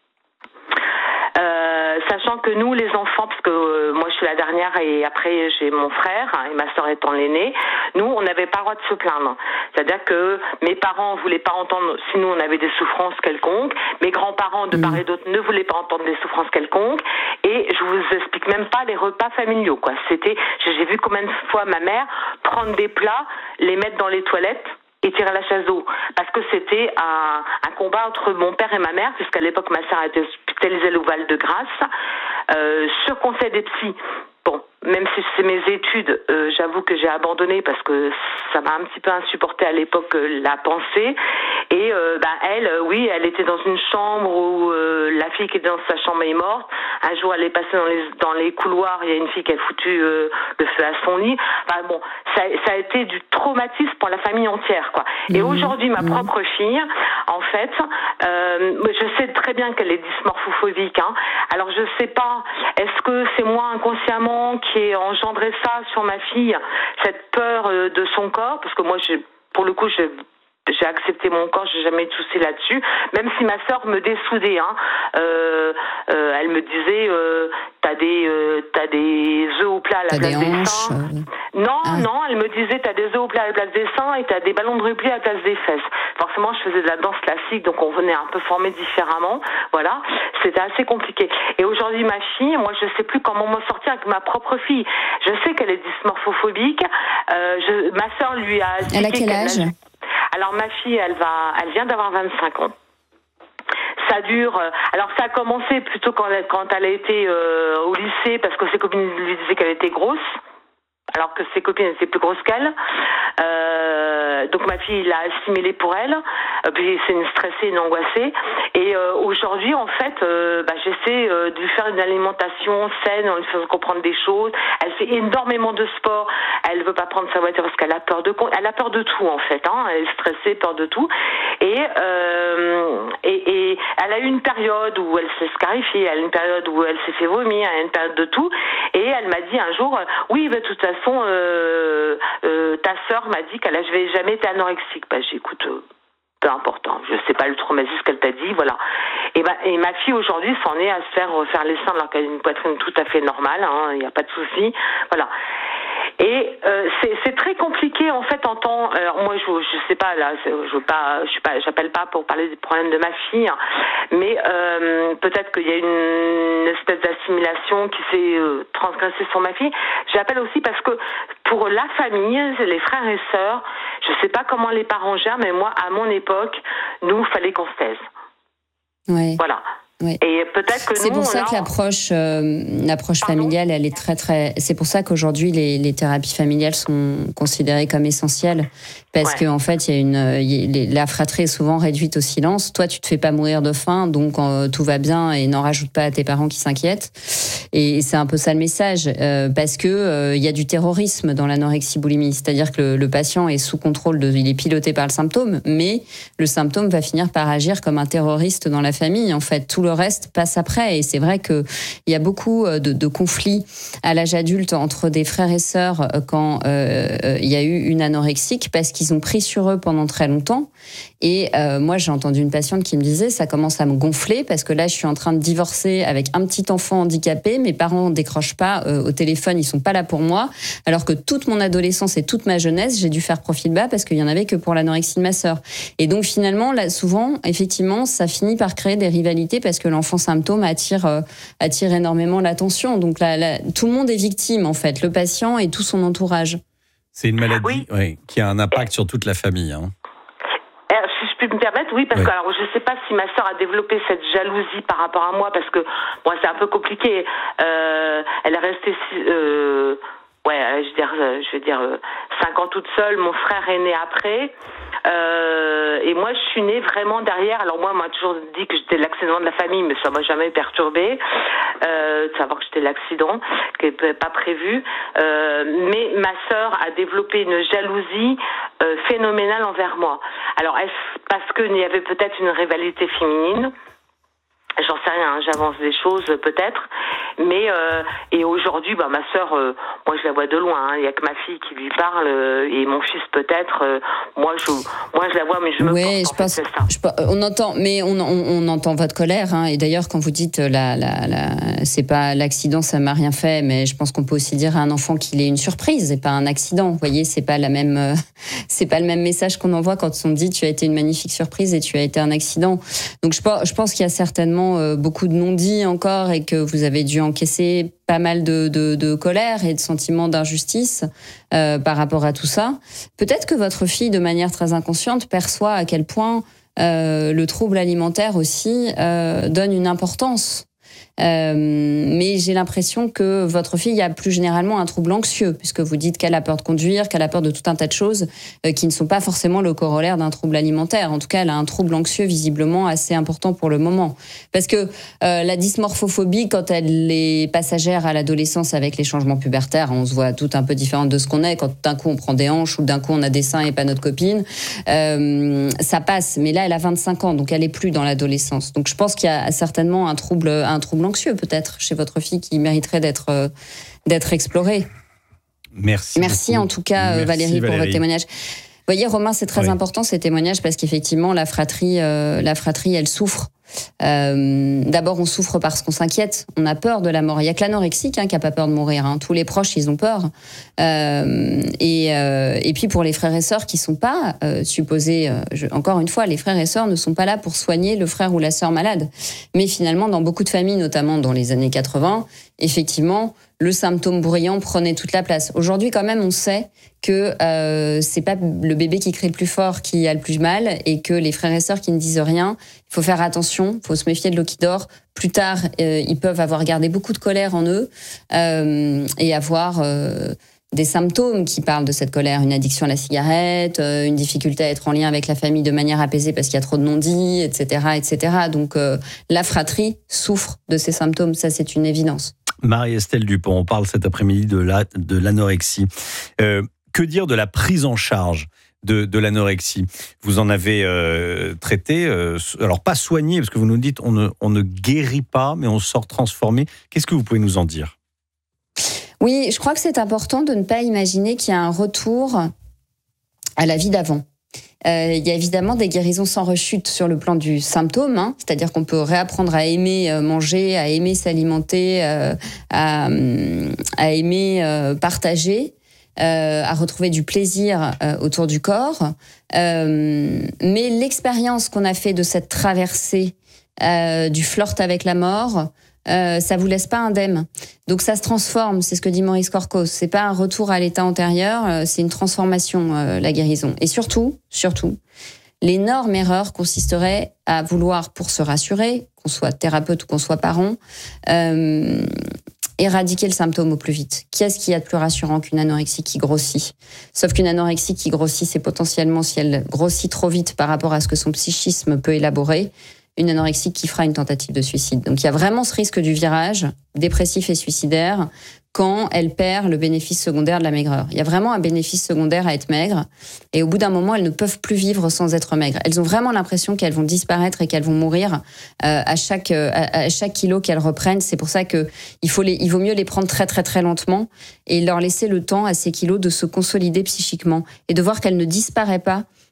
B: Euh, sachant que nous, les enfants, parce que euh, moi je suis la dernière et après j'ai mon frère hein, et ma sœur étant l'aînée, nous on n'avait pas le droit de se plaindre. C'est-à-dire que mes parents voulaient pas entendre si nous on avait des souffrances quelconques, mes grands-parents de part et d'autre ne voulaient pas entendre des souffrances quelconques, et je vous explique même pas les repas familiaux, quoi. C'était, j'ai vu combien de fois ma mère prendre des plats, les mettre dans les toilettes et tirer la chasse d'eau. Parce que c'était un, un combat entre mon père et ma mère, puisqu'à l'époque, ma sœur a été hospitalisée au Val-de-Grâce, euh, sur conseil des psys. Bon, même si c'est mes études, euh, j'avoue que j'ai abandonné parce que ça m'a un petit peu insupporté à l'époque euh, la pensée. Et euh, bah, elle, euh, oui, elle était dans une chambre où euh, la fille qui était dans sa chambre est morte. Un jour, elle est passée dans les, dans les couloirs, il y a une fille qui a foutu euh, le feu à son lit. Enfin bon, ça, ça a été du traumatisme pour la famille entière, quoi. Et mmh. aujourd'hui, ma mmh. propre fille, en fait, euh, je sais très bien qu'elle est dysmorphophobique. Hein. Alors je sais pas, est-ce que c'est moi inconsciemment qui ai engendré ça sur ma fille, cette peur euh, de son corps, parce que moi, j'ai, pour le coup, j'ai J'ai accepté mon corps, j'ai jamais eu de soucis là-dessus. Même si ma sœur me dessoudait, hein, euh, euh, elle me disait, euh, t'as des, euh, t'as des œufs au plat à la t'as place des, des seins. Euh... Non, ah. non, elle me disait, t'as des œufs au plat à la place des seins et t'as des ballons de rugby à la place des fesses. Forcément, je faisais de la danse classique, donc on venait un peu formé différemment. Voilà, c'était assez compliqué. Et aujourd'hui, ma fille, moi, je sais plus comment m'en sortir avec ma propre fille. Je sais qu'elle est dysmorphophobique. Euh, je, ma sœur lui a expliqué.
O: Elle a quel âge ?
B: Alors ma fille, elle va, elle vient d'avoir vingt-cinq ans. Ça dure. Alors ça a commencé plutôt quand elle, quand elle a été euh, au lycée parce que ses copines lui disaient qu'elle était grosse, alors que ses copines étaient plus grosses qu'elle. Euh, donc ma fille l'a assimilé pour elle. Euh, puis c'est une stressée, une angoissée. Et euh, aujourd'hui, en fait, euh, bah, j'essaie euh, de lui faire une alimentation saine, en lui faisant comprendre des choses. Elle fait énormément de sport. Elle veut pas prendre sa voiture parce qu'elle a peur de, elle a peur de tout en fait. Hein. Elle est stressée, peur de tout. Et, euh, et, et elle a eu une période où elle s'est scarifiée. Elle a eu une période où elle s'est fait vomir. Elle a eu une période de tout. Et elle m'a dit un jour, oui, bah, de toute façon, euh, euh, ta sœur m'a dit qu'elle n'avait jamais été anorexique. Bah, j'écoute. Euh, peu important, je sais pas le traumatisme qu'elle t'a dit, voilà. Et, bah, et ma fille aujourd'hui s'en est à se faire refaire les seins alors qu'elle a une poitrine tout à fait normale, il hein, n'y a pas de souci, voilà. Et euh, c'est, c'est très compliqué en fait en temps. Alors moi je je sais pas là, je veux pas, je suis pas, j'appelle pas pour parler des problèmes de ma fille, mais euh, peut-être qu'il y a une espèce d'assimilation qui s'est euh, transgressée sur ma fille. J'appelle aussi parce que pour la famille, les frères et sœurs, je sais pas comment les parents gèrent, mais moi à mon époque, nous fallait qu'on se taise.
O: Ouais.
B: Voilà.
O: Oui.
B: Et peut-être que
O: c'est
B: nous,
O: pour ça
B: là,
O: que l'approche, euh, l'approche familiale, elle est très très. C'est pour ça qu'aujourd'hui les, les thérapies familiales sont considérées comme essentielles, parce ouais. qu'en fait, il y a une, y a, la fratrie est souvent réduite au silence. Toi, tu te fais pas mourir de faim, donc euh, tout va bien, et n'en rajoute pas à tes parents qui s'inquiètent. Et c'est un peu ça le message, euh, parce que euh, il y a du terrorisme dans l'anorexie-boulimie, c'est-à-dire que le, le patient est sous contrôle, de, il est piloté par le symptôme, mais le symptôme va finir par agir comme un terroriste dans la famille. En fait, tout le Le reste passe après, et c'est vrai que il y a beaucoup de, de conflits à l'âge adulte entre des frères et sœurs quand euh, il y a eu une anorexique, parce qu'ils ont pris sur eux pendant très longtemps, Et euh, moi, j'ai entendu une patiente qui me disait, ça commence à me gonfler parce que là, je suis en train de divorcer avec un petit enfant handicapé. Mes parents ne décrochent pas euh, au téléphone, ils sont pas là pour moi. Alors que toute mon adolescence et toute ma jeunesse, j'ai dû faire profil bas parce qu'il y en avait que pour l'anorexie de ma sœur. Et donc finalement, là, souvent, effectivement, ça finit par créer des rivalités parce que l'enfant symptôme attire, euh, attire énormément l'attention. Donc là, là, tout le monde est victime, en fait, le patient et tout son entourage.
M: C'est une maladie
B: oui.
M: Oui, qui a un impact sur toute la famille. Hein.
B: Alors, si je peux me permettre, oui, parce
M: oui.
B: que alors, je ne sais pas si ma sœur a développé cette jalousie par rapport à moi, parce que bon, c'est un peu compliqué. Euh, elle est restée, euh, ouais, je veux dire, je veux dire, cinq ans toute seule. Mon frère est né après. Euh, et moi, je suis née vraiment derrière. Alors moi, on m'a toujours dit que j'étais l'accident de la famille, mais ça m'a jamais perturbée. Euh, de savoir que j'étais l'accident, qui n'était pas prévu. Euh, mais ma sœur a développé une jalousie euh, phénoménale envers moi. Alors, est-ce parce qu'il y avait peut-être une rivalité féminine ? J'en sais rien, hein, j'avance des choses peut-être, mais euh, et aujourd'hui, bah ma sœur, euh, moi je la vois de loin. Il hein, y a que ma fille qui lui parle euh, et mon fils peut-être. Euh, moi je, moi je la vois, mais je me
O: oui,
B: porte,
O: je pense. Je, on entend, mais on, on, on entend votre colère. Hein, et d'ailleurs, quand vous dites la, la, la, c'est pas l'accident, ça m'a rien fait, mais je pense qu'on peut aussi dire à un enfant qu'il est une surprise et pas un accident. Vous voyez, c'est pas la même, euh, c'est pas le même message qu'on envoie quand on dit tu as été une magnifique surprise et tu as été un accident. Donc je, je pense qu'il y a certainement beaucoup de non-dits encore et que vous avez dû encaisser pas mal de, de, de colère et de sentiments d'injustice euh, par rapport à tout ça. Peut-être que votre fille, de manière très inconsciente, perçoit à quel point euh, le trouble alimentaire aussi euh, donne une importance. Euh, mais j'ai l'impression que votre fille a plus généralement un trouble anxieux, puisque vous dites qu'elle a peur de conduire, qu'elle a peur de tout un tas de choses euh, qui ne sont pas forcément le corollaire d'un trouble alimentaire. En tout cas, elle a un trouble anxieux visiblement assez important pour le moment. Parce que euh, la dysmorphophobie, quand elle est passagère à l'adolescence avec les changements pubertaires, on se voit tout un peu différente de ce qu'on est. Quand d'un coup on prend des hanches ou d'un coup on a des seins et pas notre copine, euh, ça passe. Mais là, elle a vingt-cinq ans, donc elle est plus dans l'adolescence. Donc je pense qu'il y a certainement un trouble, un trouble anxieux peut-être chez votre fille qui mériterait d'être euh, d'être exploré.
M: Merci.
O: Merci beaucoup. En tout cas Merci Valérie, Valérie pour votre témoignage. Vous voyez Romain, c'est très oui. important ces témoignages parce qu'effectivement la fratrie, euh, la fratrie, elle souffre. Euh, d'abord, on souffre parce qu'on s'inquiète, on a peur de la mort. Il y a que l'anorexique hein, qui a pas peur de mourir. Hein. Tous les proches, ils ont peur. Euh, et, euh, et puis pour les frères et sœurs qui sont pas euh, supposés, euh, je, encore une fois, les frères et sœurs ne sont pas là pour soigner le frère ou la sœur malade. Mais finalement, dans beaucoup de familles, notamment dans les années quatre-vingts, effectivement, le symptôme bruyant prenait toute la place. Aujourd'hui, quand même, on sait que euh, c'est pas le bébé qui crie le plus fort qui a le plus mal et que les frères et sœurs qui ne disent rien, il faut faire attention, il faut se méfier de l'eau qui dort. Plus tard, euh, ils peuvent avoir gardé beaucoup de colère en eux euh, et avoir euh, des symptômes qui parlent de cette colère, une addiction à la cigarette, euh, une difficulté à être en lien avec la famille de manière apaisée parce qu'il y a trop de non-dits, et cetera, et cetera. Donc euh, la fratrie souffre de ces symptômes, ça c'est une évidence.
M: Marie-Estelle Dupont, on parle cet après-midi de, la, de l'anorexie. Euh, que dire de la prise en charge de, de l'anorexie ? Vous en avez euh, traité, euh, alors pas soigné, parce que vous nous dites on ne, on ne guérit pas, mais on sort transformé. Qu'est-ce que vous pouvez nous en dire ?
O: Oui, je crois que c'est important de ne pas imaginer qu'il y a un retour à la vie d'avant. Euh, il y a évidemment des guérisons sans rechute sur le plan du symptôme, hein, c'est-à-dire qu'on peut réapprendre à aimer euh, manger, à aimer s'alimenter, euh, à, à aimer euh, partager, euh, à retrouver du plaisir euh, autour du corps. Euh, mais l'expérience qu'on a fait de cette traversée euh, du flirt avec la mort, Euh, ça vous laisse pas indemne. Donc ça se transforme, c'est ce que dit Maurice Corcos. C'est pas un retour à l'état antérieur, euh, c'est une transformation, euh, la guérison. Et surtout, surtout, l'énorme erreur consisterait à vouloir, pour se rassurer, qu'on soit thérapeute ou qu'on soit parent, euh, éradiquer le symptôme au plus vite. Qu'est-ce qu'il y a de plus rassurant qu'une anorexie qui grossit ? Sauf qu'une anorexie qui grossit, c'est potentiellement, si elle grossit trop vite par rapport à ce que son psychisme peut élaborer, une anorexie qui fera une tentative de suicide. Donc il y a vraiment ce risque du virage dépressif et suicidaire quand elle perd le bénéfice secondaire de la maigreur. Il y a vraiment un bénéfice secondaire à être maigre et au bout d'un moment, elles ne peuvent plus vivre sans être maigres. Elles ont vraiment l'impression qu'elles vont disparaître et qu'elles vont mourir euh, à chaque euh, à chaque kilo qu'elles reprennent. C'est pour ça que il faut les il vaut mieux les prendre très très très lentement et leur laisser le temps à ces kilos de se consolider psychiquement et de voir qu'elles ne disparaissent pas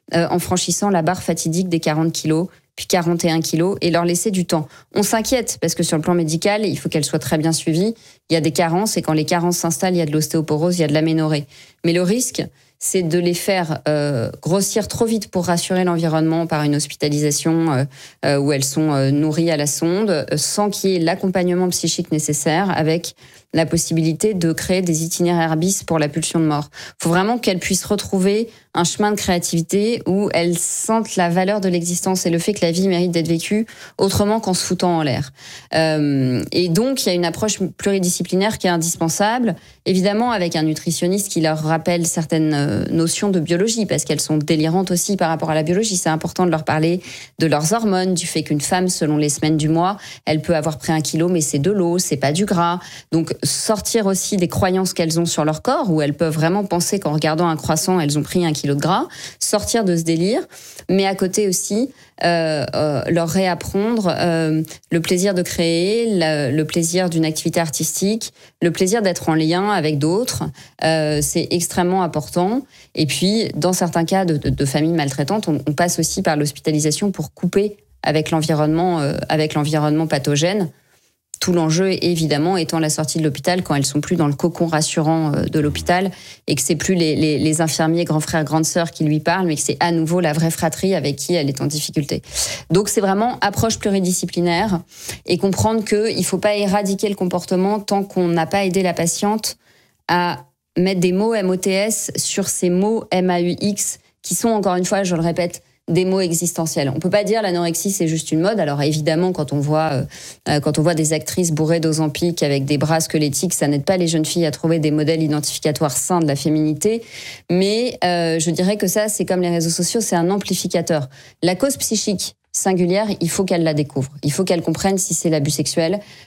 O: euh, en franchissant la barre fatidique des quarante kilos, puis quarante et un kilos, et leur laisser du temps. On s'inquiète, parce que sur le plan médical, il faut qu'elle soit très bien suivie. Il y a des carences, et quand les carences s'installent, il y a de l'ostéoporose, il y a de l'aménorrhée. Mais le risque, c'est de les faire euh, grossir trop vite pour rassurer l'environnement par une hospitalisation euh, euh, où elles sont euh, nourries à la sonde, euh, sans qu'il y ait l'accompagnement psychique nécessaire, avec la possibilité de créer des itinéraires bis pour la pulsion de mort. Il faut vraiment qu'elles puissent retrouver un chemin de créativité où elles sentent la valeur de l'existence et le fait que la vie mérite d'être vécue autrement qu'en se foutant en l'air. Euh, et donc, il y a une approche pluridisciplinaire qui est indispensable, évidemment avec un nutritionniste qui leur rappelle certaines notions de biologie, parce qu'elles sont délirantes aussi par rapport à la biologie. C'est important de leur parler de leurs hormones, du fait qu'une femme, selon les semaines du mois, elle peut avoir pris un kilo, mais c'est de l'eau, c'est pas du gras. Donc, sortir aussi des croyances qu'elles ont sur leur corps, où elles peuvent vraiment penser qu'en regardant un croissant, elles ont pris un kilo de gras, sortir de ce délire, mais à côté aussi, euh, euh, leur réapprendre euh, le plaisir de créer, le, le plaisir d'une activité artistique, le plaisir d'être en lien avec d'autres. Euh, c'est extrêmement important. Et puis, dans certains cas de, de, de familles maltraitantes, on, on passe aussi par l'hospitalisation pour couper avec l'environnement, euh, avec l'environnement pathogène. Tout l'enjeu, évidemment, étant la sortie de l'hôpital quand elles sont plus dans le cocon rassurant de l'hôpital et que c'est plus les, les, les infirmiers, grands frères, grandes sœurs qui lui parlent, mais que c'est à nouveau la vraie fratrie avec qui elle est en difficulté. Donc, c'est vraiment approche pluridisciplinaire et comprendre qu'il ne faut pas éradiquer le comportement tant qu'on n'a pas aidé la patiente à mettre des mots M O T S sur ces mots M A U X qui sont, encore une fois, je le répète, des mots existentiels. On peut pas dire l'anorexie c'est juste une mode. Alors évidemment, quand on voit euh, quand on voit des actrices bourrées d'Ozempic avec des bras squelettiques, ça n'aide pas les jeunes filles à trouver des modèles identificatoires sains de la féminité. Mais euh, je dirais que ça, c'est comme les réseaux sociaux, c'est un amplificateur. La cause psychique singulière, il faut qu'elle la découvre. Il faut qu'elle comprenne si c'est l'abus sexuel